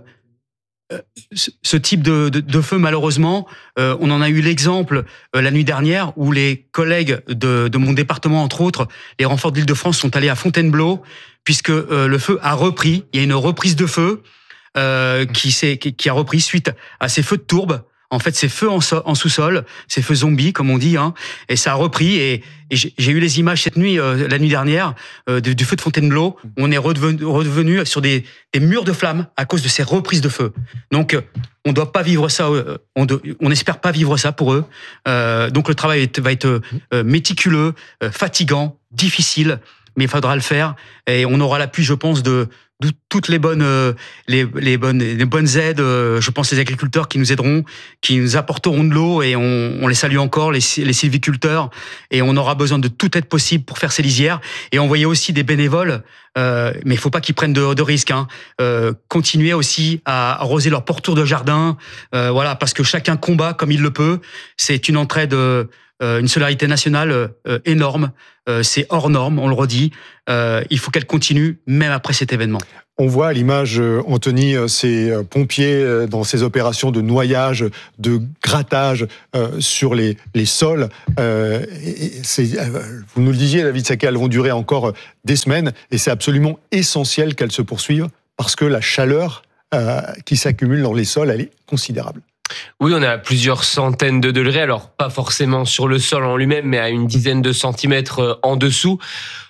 ce type de, de, de feu, malheureusement, euh, on en a eu l'exemple euh, la nuit dernière où les collègues de, de mon département, entre autres, les renforts de l'Île-de-France, sont allés à Fontainebleau puisque euh, le feu a repris. Il y a une reprise de feu euh, qui, s'est, qui, qui a repris suite à ces feux de tourbe. En fait, ces feux en, so- en sous-sol, ces feux zombies, comme on dit, hein, et ça a repris. Et, et j'ai, j'ai eu les images cette nuit, euh, la nuit dernière, euh, du, du feu de Fontainebleau. Où on est redevenu, redevenu sur des, des murs de flammes à cause de ces reprises de feu. Donc, euh, on doit pas vivre ça. Euh, on, de, on espère pas vivre ça pour eux. Euh, donc, le travail est, va être euh, méticuleux, euh, fatigant, difficile. mais il faudra le faire. Et on aura l'appui, je pense, de, de toutes les bonnes, euh, les, les bonnes, les bonnes aides. Euh, je pense les agriculteurs qui nous aideront, qui nous apporteront de l'eau, et on, on les salue encore, les, les sylviculteurs. Et on aura besoin de toute aide possible pour faire ces lisières. Et envoyer aussi des bénévoles. Euh, mais il faut pas qu'ils prennent de, de risques. Hein. Euh, continuer aussi à arroser leur pourtour de jardin. Euh, voilà, parce que chacun combat comme il le peut. C'est une entraide. Euh, Euh, une solidarité nationale euh, énorme, euh, c'est hors norme, on le redit. Euh, il faut qu'elle continue, même après cet événement. On voit à l'image, Anthony, ces pompiers dans ces opérations de noyage, de grattage euh, sur les, les sols. Euh, et c'est, vous nous le disiez, David Sacquet, elles vont durer encore des semaines, et c'est absolument essentiel qu'elles se poursuivent, parce que la chaleur euh, qui s'accumule dans les sols, elle est considérable. Oui, on est à plusieurs centaines de degrés, alors pas forcément sur le sol en lui-même, mais à une dizaine de centimètres en dessous. Pourquoi ?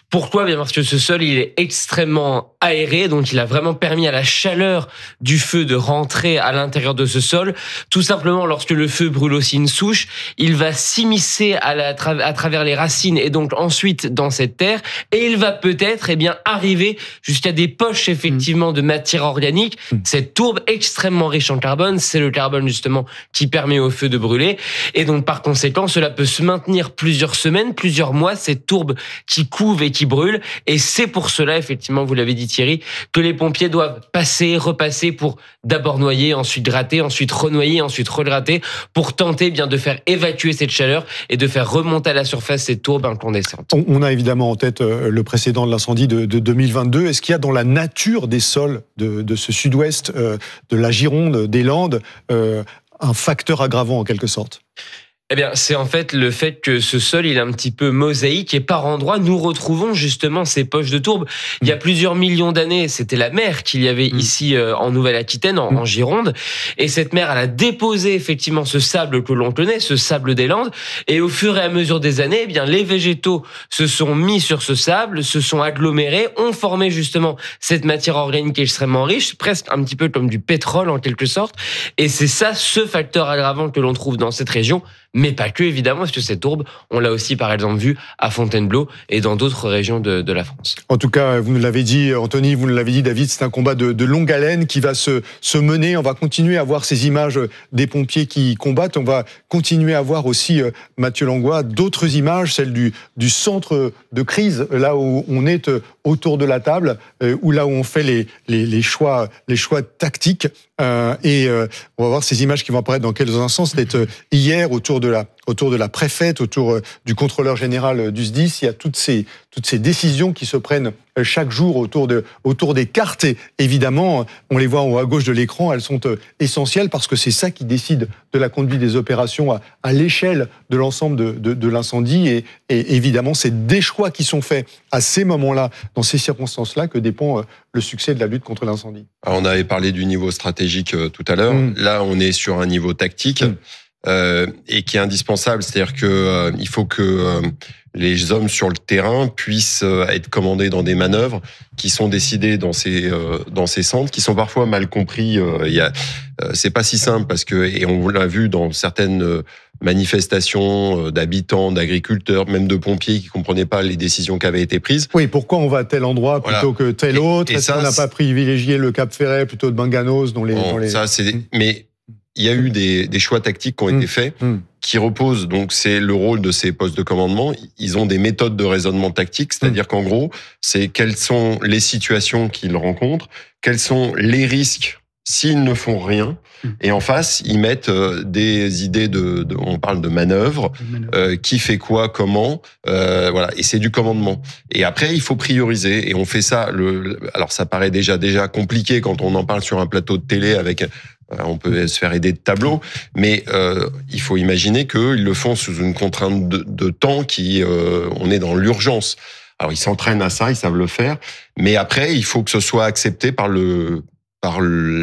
Bien parce que ce sol, il est extrêmement aéré, donc il a vraiment permis à la chaleur du feu de rentrer à l'intérieur de ce sol. Tout simplement, lorsque le feu brûle aussi une souche, il va s'immiscer à, la, à travers les racines et donc ensuite dans cette terre, et il va peut-être eh bien arriver jusqu'à des poches effectivement de matière organique. Cette tourbe extrêmement riche en carbone, c'est le carbone justement qui permet au feu de brûler, et donc par conséquent, cela peut se maintenir plusieurs semaines, plusieurs mois, cette tourbe qui couve et qui qui brûle, et c'est pour cela, effectivement, vous l'avez dit Thierry, que les pompiers doivent passer, repasser pour d'abord noyer, ensuite gratter, ensuite renoyer, ensuite regratter, pour tenter bien de faire évacuer cette chaleur et de faire remonter à la surface cette tourbe incandescente. On a évidemment en tête le précédent de l'incendie de, de deux mille vingt-deux. Est-ce qu'il y a dans la nature des sols de, de ce sud-ouest, euh, de la Gironde, des Landes, euh, un facteur aggravant en quelque sorte ? Eh bien, c'est en fait le fait que ce sol, il est un petit peu mosaïque, et par endroits, nous retrouvons justement ces poches de tourbe. Il y a plusieurs millions d'années, c'était la mer qu'il y avait ici euh, en Nouvelle-Aquitaine, en, en Gironde, et cette mer, elle a déposé effectivement ce sable que l'on connaît, ce sable des Landes, et au fur et à mesure des années, eh bien, les végétaux se sont mis sur ce sable, se sont agglomérés, ont formé justement cette matière organique extrêmement riche, presque un petit peu comme du pétrole en quelque sorte, et c'est ça, ce facteur aggravant que l'on trouve dans cette région. Mais pas que, évidemment, parce que cette tourbe, on l'a aussi, par exemple, vue à Fontainebleau et dans d'autres régions de, de la France. En tout cas, vous nous l'avez dit, Anthony, vous nous l'avez dit, David, c'est un combat de, de longue haleine qui va se, se mener. On va continuer à voir ces images des pompiers qui combattent. On va continuer à voir aussi, Mathieu Langlois, d'autres images, celles du, du centre de crise, là où on est autour de la table, ou là où on fait les, les, les, choix, les choix tactiques. Euh, et euh, on va voir ces images qui vont apparaître dans quelques instants. C'était euh, hier autour de la autour de la préfète, autour euh, du contrôleur général du S D I S. Il y a toutes ces toutes ces décisions qui se prennent chaque jour autour de autour des cartes. Et évidemment, on les voit en haut à gauche de l'écran. Elles sont euh, essentielles parce que c'est ça qui décide de la conduite des opérations à, à l'échelle de l'ensemble de, de, de l'incendie. Et, et évidemment, c'est des choix qui sont faits à ces moments-là, dans ces circonstances-là, que dépend euh, le succès de la lutte contre l'incendie. Alors, on avait parlé du niveau stratégique euh, tout à l'heure. Mmh. Là, on est sur un niveau tactique mmh. euh, et qui est indispensable. C'est-à-dire que euh, il faut que euh, les hommes sur le terrain puissent euh, être commandés dans des manœuvres qui sont décidées dans ces euh, dans ces centres, qui sont parfois mal compris. Euh, il y a, euh, c'est pas si simple parce que, et on l'a vu dans certaines euh, manifestations d'habitants, d'agriculteurs, même de pompiers qui comprenaient pas les décisions qui avaient été prises. Oui, pourquoi on va à tel endroit plutôt voilà. que tel et, autre ? Est-ce qu'on n'a pas privilégié le Cap Ferret plutôt de Banganos dans les, bon, dans les... Ça, c'est... Mais il y a eu des, des choix tactiques qui ont mmh. été faits, mmh. qui reposent, donc c'est le rôle de ces postes de commandement. Ils ont des méthodes de raisonnement tactique, c'est-à-dire mmh. qu'en gros, c'est quelles sont les situations qu'ils rencontrent, quels sont les risques s'ils ne font rien, et en face, ils mettent euh, des idées de, de, on parle de manœuvres, euh, qui fait quoi, comment, euh, voilà, et c'est du commandement. Et après, il faut prioriser, et on fait ça. Le, alors, ça paraît déjà déjà compliqué quand on en parle sur un plateau de télé avec. On peut se faire aider de tableaux, mais euh, il faut imaginer qu'ils le font sous une contrainte de, de temps qui, euh, on est dans l'urgence. Alors, ils s'entraînent à ça, ils savent le faire, mais après, il faut que ce soit accepté par le par le,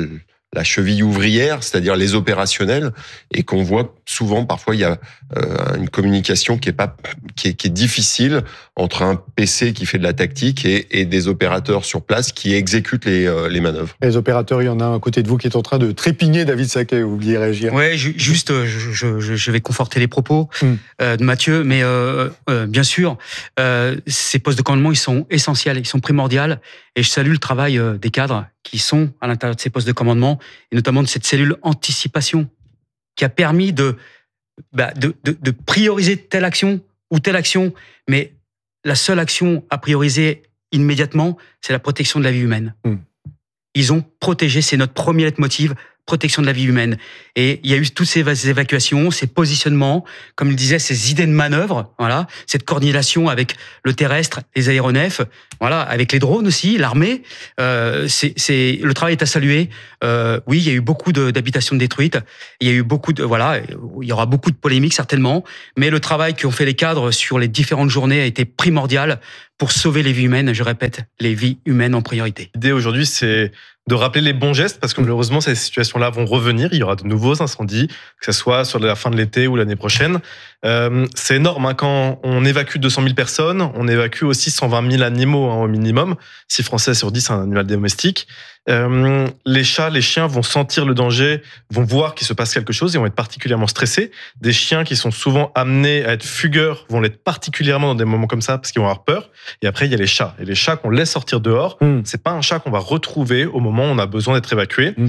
la cheville ouvrière, c'est-à-dire les opérationnels, et qu'on voit souvent, parfois, il y a euh, une communication qui est pas, qui est, qui est difficile entre un P C qui fait de la tactique et, et des opérateurs sur place qui exécutent les, euh, les manœuvres. Les opérateurs, il y en a un à côté de vous qui est en train de trépigner, David Sacquet, vous vouliez réagir? Ouais, ju- juste, je, je, je vais conforter les propos mm. euh, de Mathieu, mais euh, euh, bien sûr, euh, ces postes de commandement, ils sont essentiels, ils sont primordiaux, et je salue le travail euh, des cadres qui sont à l'intérieur de ces postes de commandement, et notamment de cette cellule anticipation qui a permis de, bah, de, de, de prioriser telle action ou telle action, mais la seule action à prioriser immédiatement, c'est la protection de la vie humaine. Mm. Ils ont protégé, c'est notre premier leitmotiv, protection de la vie humaine. Et il y a eu toutes ces évacuations, ces positionnements, comme il disait, ces idées de manœuvre, voilà, cette coordination avec le terrestre, les aéronefs, voilà, avec les drones aussi, l'armée. Euh, c'est, c'est, le travail est à saluer. Euh, oui, il y a eu beaucoup de, d'habitations détruites. Il y a eu beaucoup de, voilà, il y aura beaucoup de polémiques certainement. Mais le travail qu'ont fait les cadres sur les différentes journées a été primordial pour sauver les vies humaines. Je répète, les vies humaines en priorité. L'idée aujourd'hui, c'est de rappeler les bons gestes, parce que malheureusement, ces situations-là vont revenir. Il y aura de nouveaux incendies, que ce soit sur la fin de l'été ou l'année prochaine. Euh, c'est énorme, hein. Quand on évacue deux cent mille personnes, on évacue aussi cent vingt mille animaux, hein, au minimum. six Français sur dix, c'est un animal domestique. Euh, les chats, les chiens vont sentir le danger, vont voir qu'il se passe quelque chose et vont être particulièrement stressés. Des chiens qui sont souvent amenés à être fugueurs vont l'être particulièrement dans des moments comme ça parce qu'ils vont avoir peur. Et après, il y a les chats. Et les chats qu'on laisse sortir dehors, mmh. c'est pas un chat qu'on va retrouver au moment où on a besoin d'être évacué. Mmh.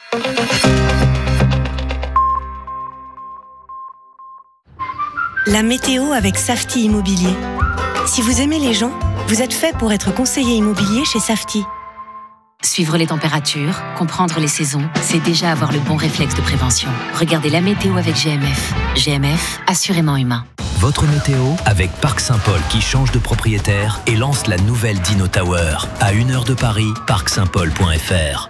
La météo avec Safety Immobilier. Si vous aimez les gens, vous êtes fait pour être conseiller immobilier chez Safety. Suivre les températures, comprendre les saisons, c'est déjà avoir le bon réflexe de prévention. Regardez la météo avec G M F. G M F, assurément humain. Votre météo avec Parc Saint-Paul qui change de propriétaire et lance la nouvelle Dino Tower. À une heure de Paris, parc saint paul point f r.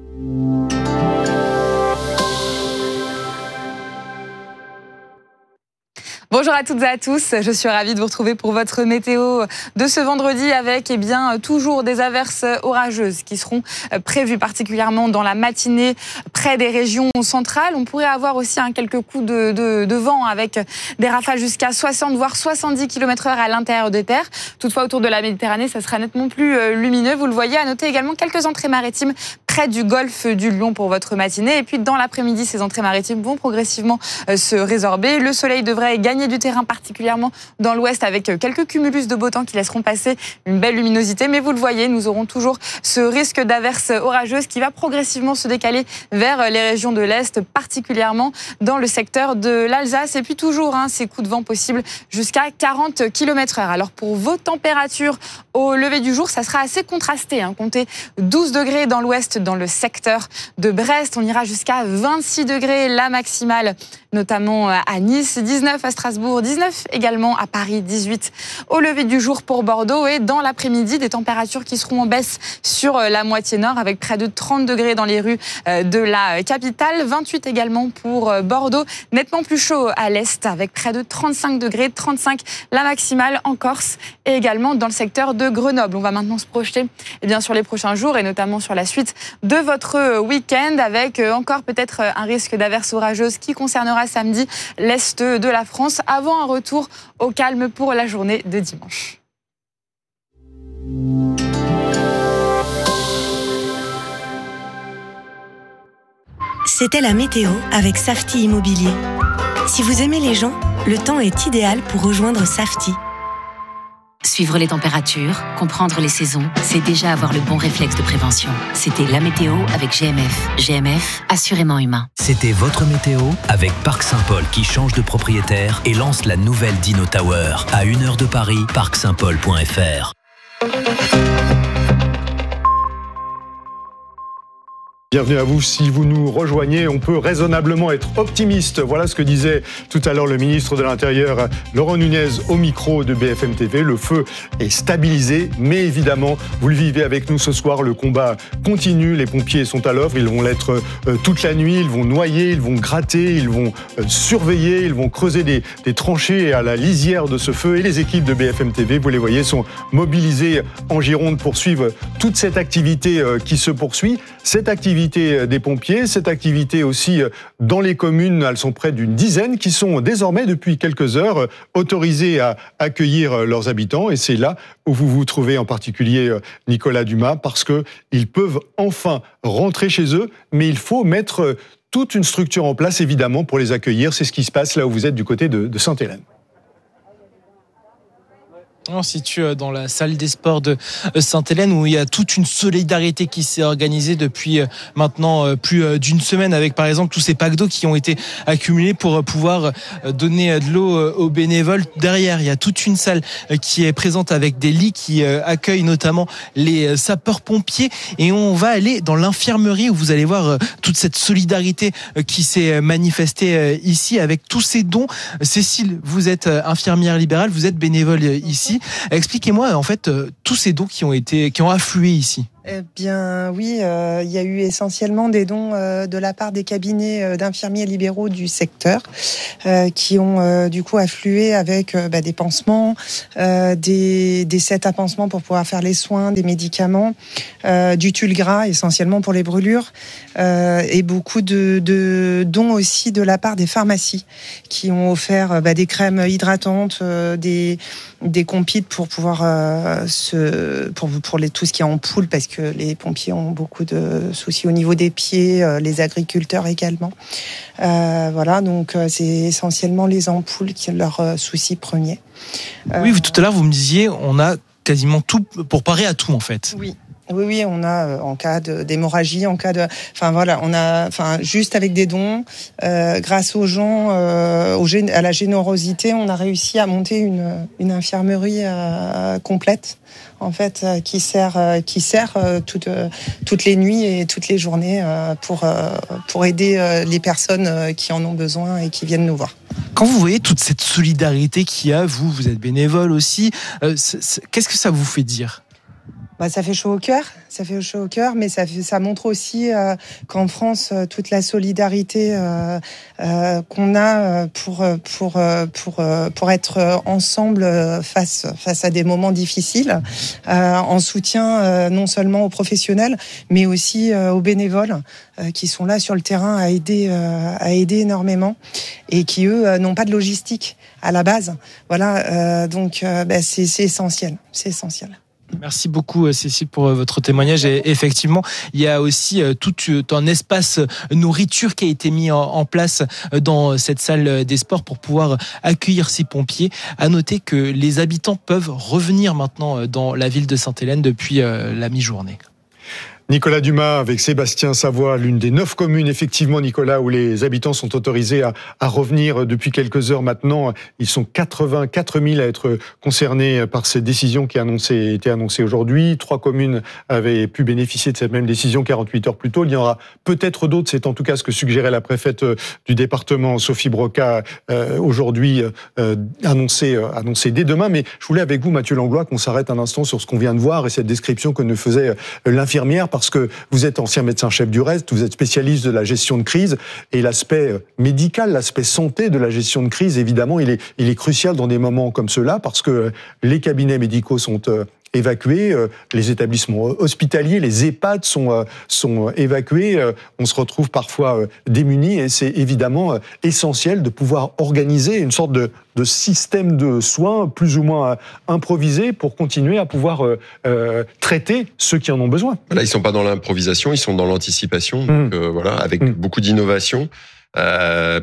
Bonjour à toutes et à tous, je suis ravie de vous retrouver pour votre météo de ce vendredi avec eh bien, toujours des averses orageuses qui seront prévues particulièrement dans la matinée près des régions centrales. On pourrait avoir aussi hein, quelques coups de, de, de vent avec des rafales jusqu'à soixante voire soixante-dix kilomètres heure à l'intérieur des terres. Toutefois, autour de la Méditerranée, ça sera nettement plus lumineux. Vous le voyez, à noter également quelques entrées maritimes près du golfe du Lion pour votre matinée. Et puis dans l'après-midi, ces entrées maritimes vont progressivement se résorber. Le soleil devrait gagner du terrain, particulièrement dans l'ouest, avec quelques cumulus de beau temps qui laisseront passer une belle luminosité. Mais vous le voyez, nous aurons toujours ce risque d'averses orageuses qui va progressivement se décaler vers les régions de l'Est, particulièrement dans le secteur de l'Alsace. Et puis toujours hein, ces coups de vent possibles jusqu'à quarante kilomètres heure. Alors pour vos températures au lever du jour, ça sera assez contrasté. Hein. Comptez douze degrés dans l'ouest, dans le secteur de Brest. On ira jusqu'à vingt-six degrés, la maximale, notamment à Nice, dix-neuf à Strasbourg, dix-neuf également à Paris, dix-huit au lever du jour pour Bordeaux. Et dans l'après-midi, des températures qui seront en baisse sur la moitié nord avec près de trente degrés dans les rues de la capitale, vingt-huit également pour Bordeaux, nettement plus chaud à l'est avec près de trente-cinq degrés, trente-cinq la maximale en Corse et également dans le secteur de Grenoble. On va maintenant se projeter eh bien, sur les prochains jours et notamment sur la suite de votre week-end avec encore peut-être un risque d'averses orageuses qui concernera samedi l'est de la France avant un retour au calme pour la journée de dimanche. C'était la météo avec Safety Immobilier. Si vous aimez les gens, le temps est idéal pour rejoindre Safety. Suivre les températures, comprendre les saisons, c'est déjà avoir le bon réflexe de prévention. C'était la météo avec G M F. G M F, assurément humain. C'était votre météo avec Parc Saint-Paul qui change de propriétaire et lance la nouvelle Dino Tower. À une heure de Paris, parc saint paul point f r. Bienvenue à vous. Si vous nous rejoignez, on peut raisonnablement être optimiste. Voilà ce que disait tout à l'heure le ministre de l'Intérieur, Laurent Nunez, au micro de B F M T V. Le feu est stabilisé, mais évidemment, vous le vivez avec nous ce soir. Le combat continue. Les pompiers sont à l'œuvre. Ils vont l'être euh, toute la nuit. Ils vont noyer, ils vont gratter, ils vont euh, surveiller, ils vont creuser des, des tranchées à la lisière de ce feu. Et les équipes de B F M T V, vous les voyez, sont mobilisées en Gironde pour suivre toute cette activité euh, qui se poursuit. Cette activité activité des pompiers, cette activité aussi dans les communes, elles sont près d'une dizaine qui sont désormais depuis quelques heures autorisées à accueillir leurs habitants et c'est là où vous vous trouvez en particulier Nicolas Dumas parce que ils peuvent enfin rentrer chez eux, mais il faut mettre toute une structure en place évidemment pour les accueillir. C'est ce qui se passe là où vous êtes du côté de, de Sainte-Hélène. On se situe dans la salle des sports de Sainte-Hélène où il y a toute une solidarité qui s'est organisée depuis maintenant plus d'une semaine avec par exemple tous ces packs d'eau qui ont été accumulés pour pouvoir donner de l'eau aux bénévoles. Derrière, il y a toute une salle qui est présente avec des lits qui accueillent notamment les sapeurs-pompiers et on va aller dans l'infirmerie où vous allez voir toute cette solidarité qui s'est manifestée ici avec tous ces dons. Cécile, vous êtes infirmière libérale, vous êtes bénévole ici. Expliquez-moi en fait euh, tous ces dons qui ont été, qui ont afflué ici. Eh bien oui, euh, il y a eu essentiellement des dons euh, de la part des cabinets euh, d'infirmiers libéraux du secteur euh, qui ont euh, du coup afflué avec euh, bah, des pansements, euh, des, des sets à pansements pour pouvoir faire les soins, des médicaments, euh, du tulle gras essentiellement pour les brûlures euh, et beaucoup de, de dons aussi de la part des pharmacies qui ont offert bah, des crèmes hydratantes, euh, des, des compites pour pouvoir euh, se, pour, pour les, tout ce qui est ampoule parce que que les pompiers ont beaucoup de soucis au niveau des pieds, euh, les agriculteurs également. Euh, voilà, donc euh, c'est essentiellement les ampoules qui sont leur euh, souci premier. Euh, oui, tout à l'heure vous me disiez, on a quasiment tout pour parer à tout en fait. Oui. Oui, oui, on a euh, en cas de, d'hémorragie, en cas de, enfin voilà, on a, enfin juste avec des dons, euh, grâce aux gens, euh, au, à la générosité, on a réussi à monter une, une infirmerie euh, complète, en fait, euh, qui sert, euh, qui sert euh, toutes, euh, toutes les nuits et toutes les journées euh, pour euh, pour aider euh, les personnes euh, qui en ont besoin et qui viennent nous voir. Quand vous voyez toute cette solidarité qu'il y a, vous, vous êtes bénévole aussi, euh, c'est, c'est, qu'est-ce que ça vous fait dire ? Bah, ça fait chaud au cœur, ça fait chaud au cœur, mais ça, fait, ça montre aussi euh, qu'en France, euh, toute la solidarité euh, euh, qu'on a pour pour pour pour être ensemble face face à des moments difficiles, euh, en soutien euh, non seulement aux professionnels, mais aussi euh, aux bénévoles euh, qui sont là sur le terrain à aider euh, à aider énormément et qui eux euh, n'ont pas de logistique à la base. Voilà, euh, donc euh, bah, c'est c'est essentiel, c'est essentiel. Merci beaucoup Cécile pour votre témoignage et effectivement il y a aussi tout un espace nourriture qui a été mis en place dans cette salle des sports pour pouvoir accueillir ces pompiers. À noter que les habitants peuvent revenir maintenant dans la ville de Sainte-Hélène depuis la mi-journée. Nicolas Dumas avec Sébastien Savoie, l'une des neuf communes, effectivement, Nicolas, où les habitants sont autorisés à, à revenir depuis quelques heures maintenant. Ils sont quatre-vingt-quatre mille à être concernés par cette décision qui a annoncé, été annoncée aujourd'hui. Trois communes avaient pu bénéficier de cette même décision quarante-huit heures plus tôt. Il y en aura peut-être d'autres. C'est en tout cas ce que suggérait la préfète du département, Sophie Broca, euh, aujourd'hui euh, annoncé, euh, annoncé dès demain. Mais je voulais avec vous, Mathieu Langlois, qu'on s'arrête un instant sur ce qu'on vient de voir et cette description que nous faisait l'infirmière. Parce que vous êtes ancien médecin-chef du reste, vous êtes spécialiste de la gestion de crise, et l'aspect médical, l'aspect santé de la gestion de crise, évidemment, il est, il est crucial dans des moments comme ceux-là, parce que les cabinets médicaux sont évacués, les établissements hospitaliers, les EHPAD sont, sont évacués, on se retrouve parfois démunis, et c'est évidemment essentiel de pouvoir organiser une sorte de, de système de soins plus ou moins improvisé pour continuer à pouvoir euh, traiter ceux qui en ont besoin. Là, ils ne sont pas dans l'improvisation, ils sont dans l'anticipation, mmh. donc, euh, voilà, avec mmh. beaucoup d'innovation. Euh,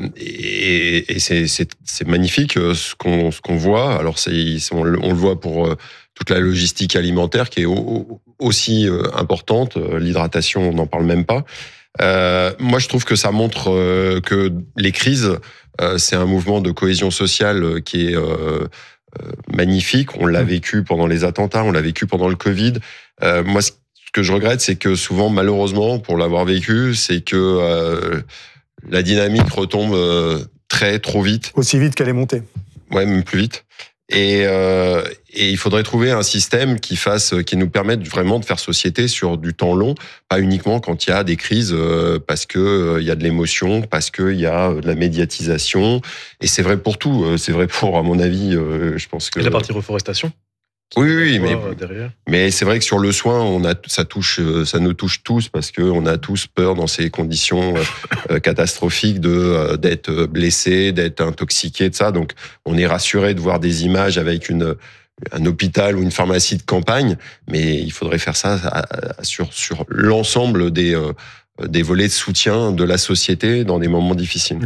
et et c'est, c'est, c'est magnifique ce qu'on, ce qu'on voit. Alors, c'est, on, on le voit pour euh, toute la logistique alimentaire qui est au, aussi euh, importante. L'hydratation, on n'en parle même pas. Euh, moi, je trouve que ça montre euh, que les crises, euh, c'est un mouvement de cohésion sociale qui est euh, euh, magnifique. On l'a vécu pendant les attentats, on l'a vécu pendant le Covid. Euh, moi, ce que je regrette, c'est que souvent, malheureusement, pour l'avoir vécu, c'est que euh, la dynamique retombe euh, très, trop vite. Aussi vite qu'elle est montée. Ouais, même plus vite. Et, euh, et il faudrait trouver un système qui fasse, qui nous permette vraiment de faire société sur du temps long, pas uniquement quand il y a des crises, euh, parce que euh, il y a de l'émotion, parce que il y a de la médiatisation. Et c'est vrai pour tout. C'est vrai pour, à mon avis, euh, je pense que. Et la partie reforestation. Oui, oui, mais, mais c'est vrai que sur le soin, on a, ça touche, ça nous touche tous parce que on a tous peur dans ces conditions euh, catastrophiques de euh, d'être blessé, d'être intoxiqué, de ça. Donc, on est rassuré de voir des images avec une un hôpital ou une pharmacie de campagne, mais il faudrait faire ça à, à, sur sur l'ensemble des euh, des volets de soutien de la société dans des moments difficiles.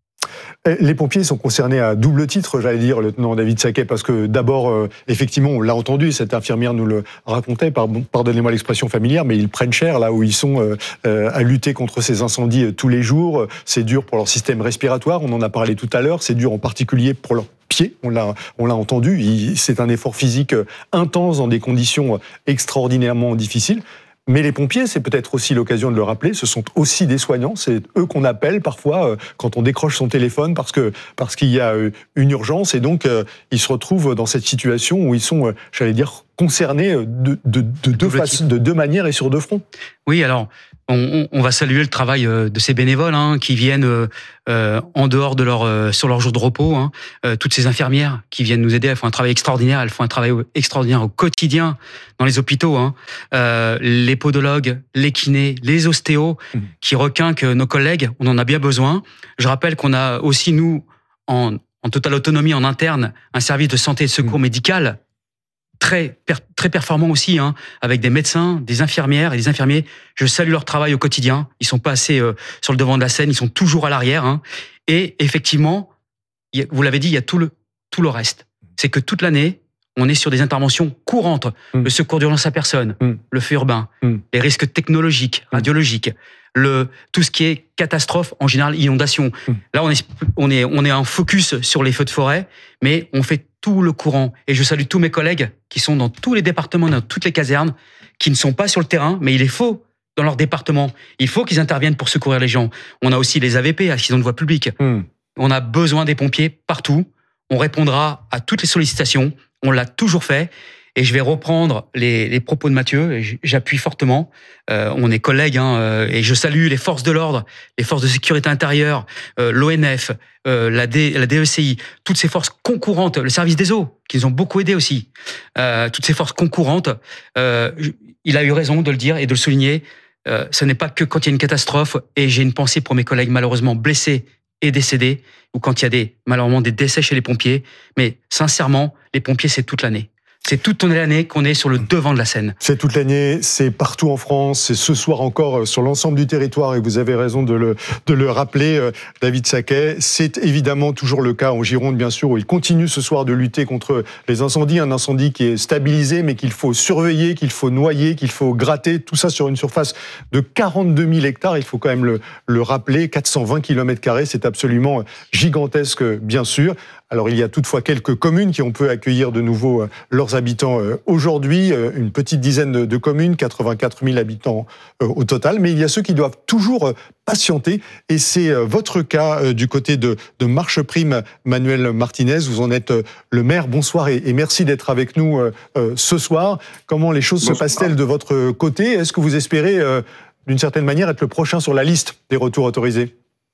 Les pompiers sont concernés à double titre, j'allais dire, lieutenant David Sacquet, parce que d'abord, euh, effectivement, on l'a entendu, cette infirmière nous le racontait, pardonnez-moi l'expression familière, mais ils prennent cher là où ils sont euh, euh, à lutter contre ces incendies euh, tous les jours. C'est dur pour leur système respiratoire, on en a parlé tout à l'heure, c'est dur en particulier pour leurs pieds, on l'a, on l'a entendu, il, c'est un effort physique intense dans des conditions extraordinairement difficiles. Mais les pompiers, c'est peut-être aussi l'occasion de le rappeler, ce sont aussi des soignants, c'est eux qu'on appelle parfois euh, quand on décroche son téléphone parce que parce qu'il y a euh, une urgence et donc euh, ils se retrouvent dans cette situation où ils sont, euh, j'allais dire, concernés de, de, de, deux faces, de deux manières et sur deux fronts. Oui, alors on, on va saluer le travail de ces bénévoles hein, qui viennent euh, en dehors de leur euh, sur leur jour de repos. Hein, euh, toutes ces infirmières qui viennent nous aider, elles font un travail extraordinaire. Elles font un travail extraordinaire au quotidien dans les hôpitaux. Hein. Euh, les podologues, les kinés, les ostéos mmh. qui requinquent nos collègues. On en a bien besoin. Je rappelle qu'on a aussi nous en, en totale autonomie en interne un service de santé et de secours mmh. médical. Très, très performant aussi, hein, avec des médecins, des infirmières et des infirmiers. Je salue leur travail au quotidien. Ils sont pas assez euh, sur le devant de la scène, ils sont toujours à l'arrière. Hein. Et effectivement, y a, vous l'avez dit, il y a tout le, tout le reste. C'est que toute l'année, on est sur des interventions courantes. Mmh. Le secours d'urgence à personne, mmh. le feu urbain, mmh. les risques technologiques, radiologiques, le, tout ce qui est catastrophe, en général, inondation. Mmh. Là, on est, on est, on est en focus sur les feux de forêt, mais on fait tout le courant. Et je salue tous mes collègues qui sont dans tous les départements, dans toutes les casernes, qui ne sont pas sur le terrain, mais il est faut dans leur département. Il faut qu'ils interviennent pour secourir les gens. On a aussi les A V P, accidents de voie publique. Mmh. On a besoin des pompiers partout. On répondra à toutes les sollicitations. On l'a toujours fait. Et je vais reprendre les, les propos de Mathieu, et j'appuie fortement. Euh, on est collègues, hein, et je salue les forces de l'ordre, les forces de sécurité intérieure, euh, l'O N F, euh, la, D, la D E C I, toutes ces forces concurrentes, le service des eaux, qui nous ont beaucoup aidés aussi. Euh, toutes ces forces concurrentes, euh, il a eu raison de le dire et de le souligner. Euh, ce n'est pas que quand il y a une catastrophe, et j'ai une pensée pour mes collègues malheureusement blessés et décédés, ou quand il y a des, malheureusement des décès chez les pompiers. Mais sincèrement, les pompiers, c'est toute l'année. C'est toute l'année qu'on est sur le devant de la scène. C'est toute l'année, c'est partout en France, c'est ce soir encore sur l'ensemble du territoire, et vous avez raison de le, de le rappeler, David Sacquet. C'est évidemment toujours le cas en Gironde, bien sûr, où il continue ce soir de lutter contre les incendies, un incendie qui est stabilisé, mais qu'il faut surveiller, qu'il faut noyer, qu'il faut gratter, tout ça sur une surface de quarante-deux mille hectares, il faut quand même le, le rappeler, quatre cent vingt kilomètres carrés, c'est absolument gigantesque, bien sûr. Alors, il y a toutefois quelques communes qui ont pu accueillir de nouveau euh, leurs habitants euh, aujourd'hui, euh, une petite dizaine de, de communes, quatre-vingt-quatre mille habitants euh, au total, mais il y a ceux qui doivent toujours euh, patienter, et c'est euh, votre cas euh, du côté de, de Marche Prime, Manuel Martinez, vous en êtes euh, le maire. Bonsoir et, et merci d'être avec nous euh, euh, ce soir. Comment les choses Bonsoir. se passent-elles de votre côté? Est-ce que vous espérez, euh, d'une certaine manière, être le prochain sur la liste des retours autorisés?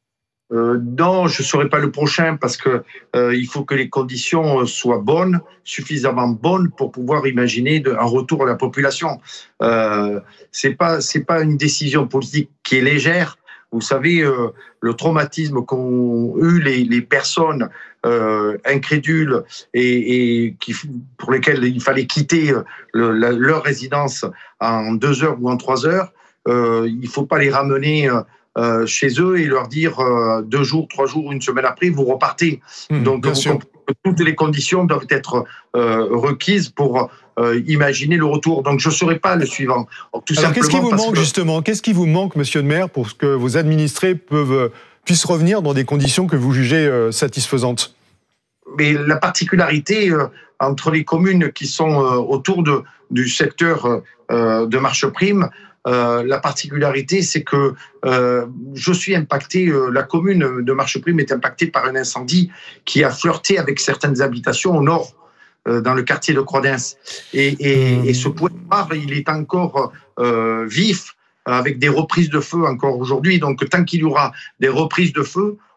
Euh, non, je ne serai pas le prochain parce que euh, il faut que les conditions soient bonnes, suffisamment bonnes pour pouvoir imaginer de, un retour à la population. Euh, c'est pas c'est pas une décision politique qui est légère. Vous savez, euh, le traumatisme qu'ont eu les, les personnes euh, incrédules et, et qui, pour lesquelles il fallait quitter le, la, leur résidence en deux heures ou en trois heures, euh, il ne faut pas les ramener Euh, chez eux et leur dire euh, deux jours, trois jours, une semaine après, vous repartez. Mmh, Donc, vous comprenez que toutes les conditions doivent être euh, requises pour euh, imaginer le retour. Donc, je ne serai pas le suivant. Donc, tout Alors, qu'est-ce qui vous manque, que... justement? Qu'est-ce qui vous manque, monsieur le maire, pour que vos administrés peuvent, puissent revenir dans des conditions que vous jugez euh, satisfaisantes? Mais la particularité euh, entre les communes qui sont euh, autour de, du secteur euh, de Marche Prime, Euh, la particularité, c'est que euh, je suis impacté, euh, la commune de Marche Prime est impactée par un incendie qui a flirté avec certaines habitations au nord, euh, dans le quartier de Croix-d'Ins. Et, et, et ce point noir, il est encore euh, vif, avec des reprises de feu encore aujourd'hui. Donc, tant qu'il y aura des reprises de feu,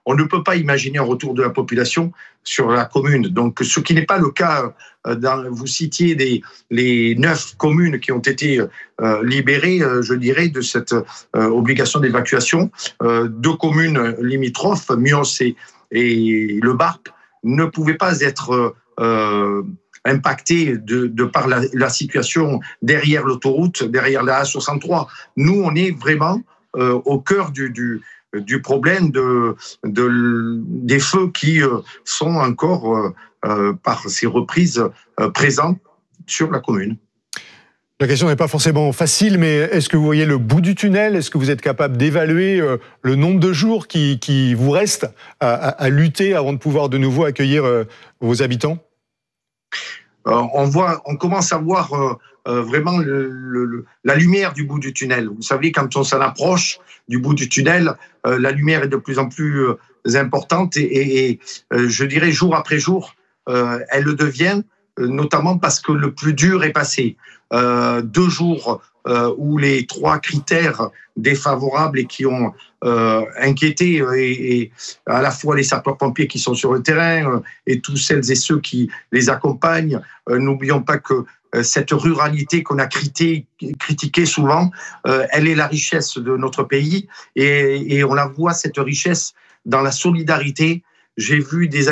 on ne peut pas imaginer un retour de la population sur la commune. Donc, ce qui n'est pas le cas, dans, vous citiez des, les neuf communes qui ont été euh, libérées, euh, je dirais, de cette euh, obligation d'évacuation. Euh, deux communes limitrophes, Mions et, et Le Barp, ne pouvaient pas être euh, impactées de, de par la, la situation derrière l'autoroute, derrière la A soixante-trois. Nous, on est vraiment euh, au cœur du, du du problème de, de, des feux qui euh, sont encore, euh, euh, par ces reprises, euh, présents sur la commune. La question n'est pas forcément facile, mais est-ce que vous voyez le bout du tunnel ? Est-ce que vous êtes capable d'évaluer euh, le nombre de jours qui, qui vous restent à, à, à lutter avant de pouvoir de nouveau accueillir euh, vos habitants ? Euh, on voit, on commence à voir euh, euh, vraiment le, le, la lumière du bout du tunnel. Vous savez, quand on s'en approche du bout du tunnel, euh, la lumière est de plus en plus euh, importante et, et, et euh, je dirais jour après jour, euh, elle le devient, euh, notamment parce que le plus dur est passé. Euh, deux jours euh, où les trois critères défavorables et qui ont euh, inquiété et, et à la fois les sapeurs-pompiers qui sont sur le terrain euh, et tous celles et ceux qui les accompagnent. Euh, n'oublions pas que euh, cette ruralité qu'on a critiquée critiquée souvent, euh, elle est la richesse de notre pays et, et on la voit, cette richesse, dans la solidarité. J'ai vu des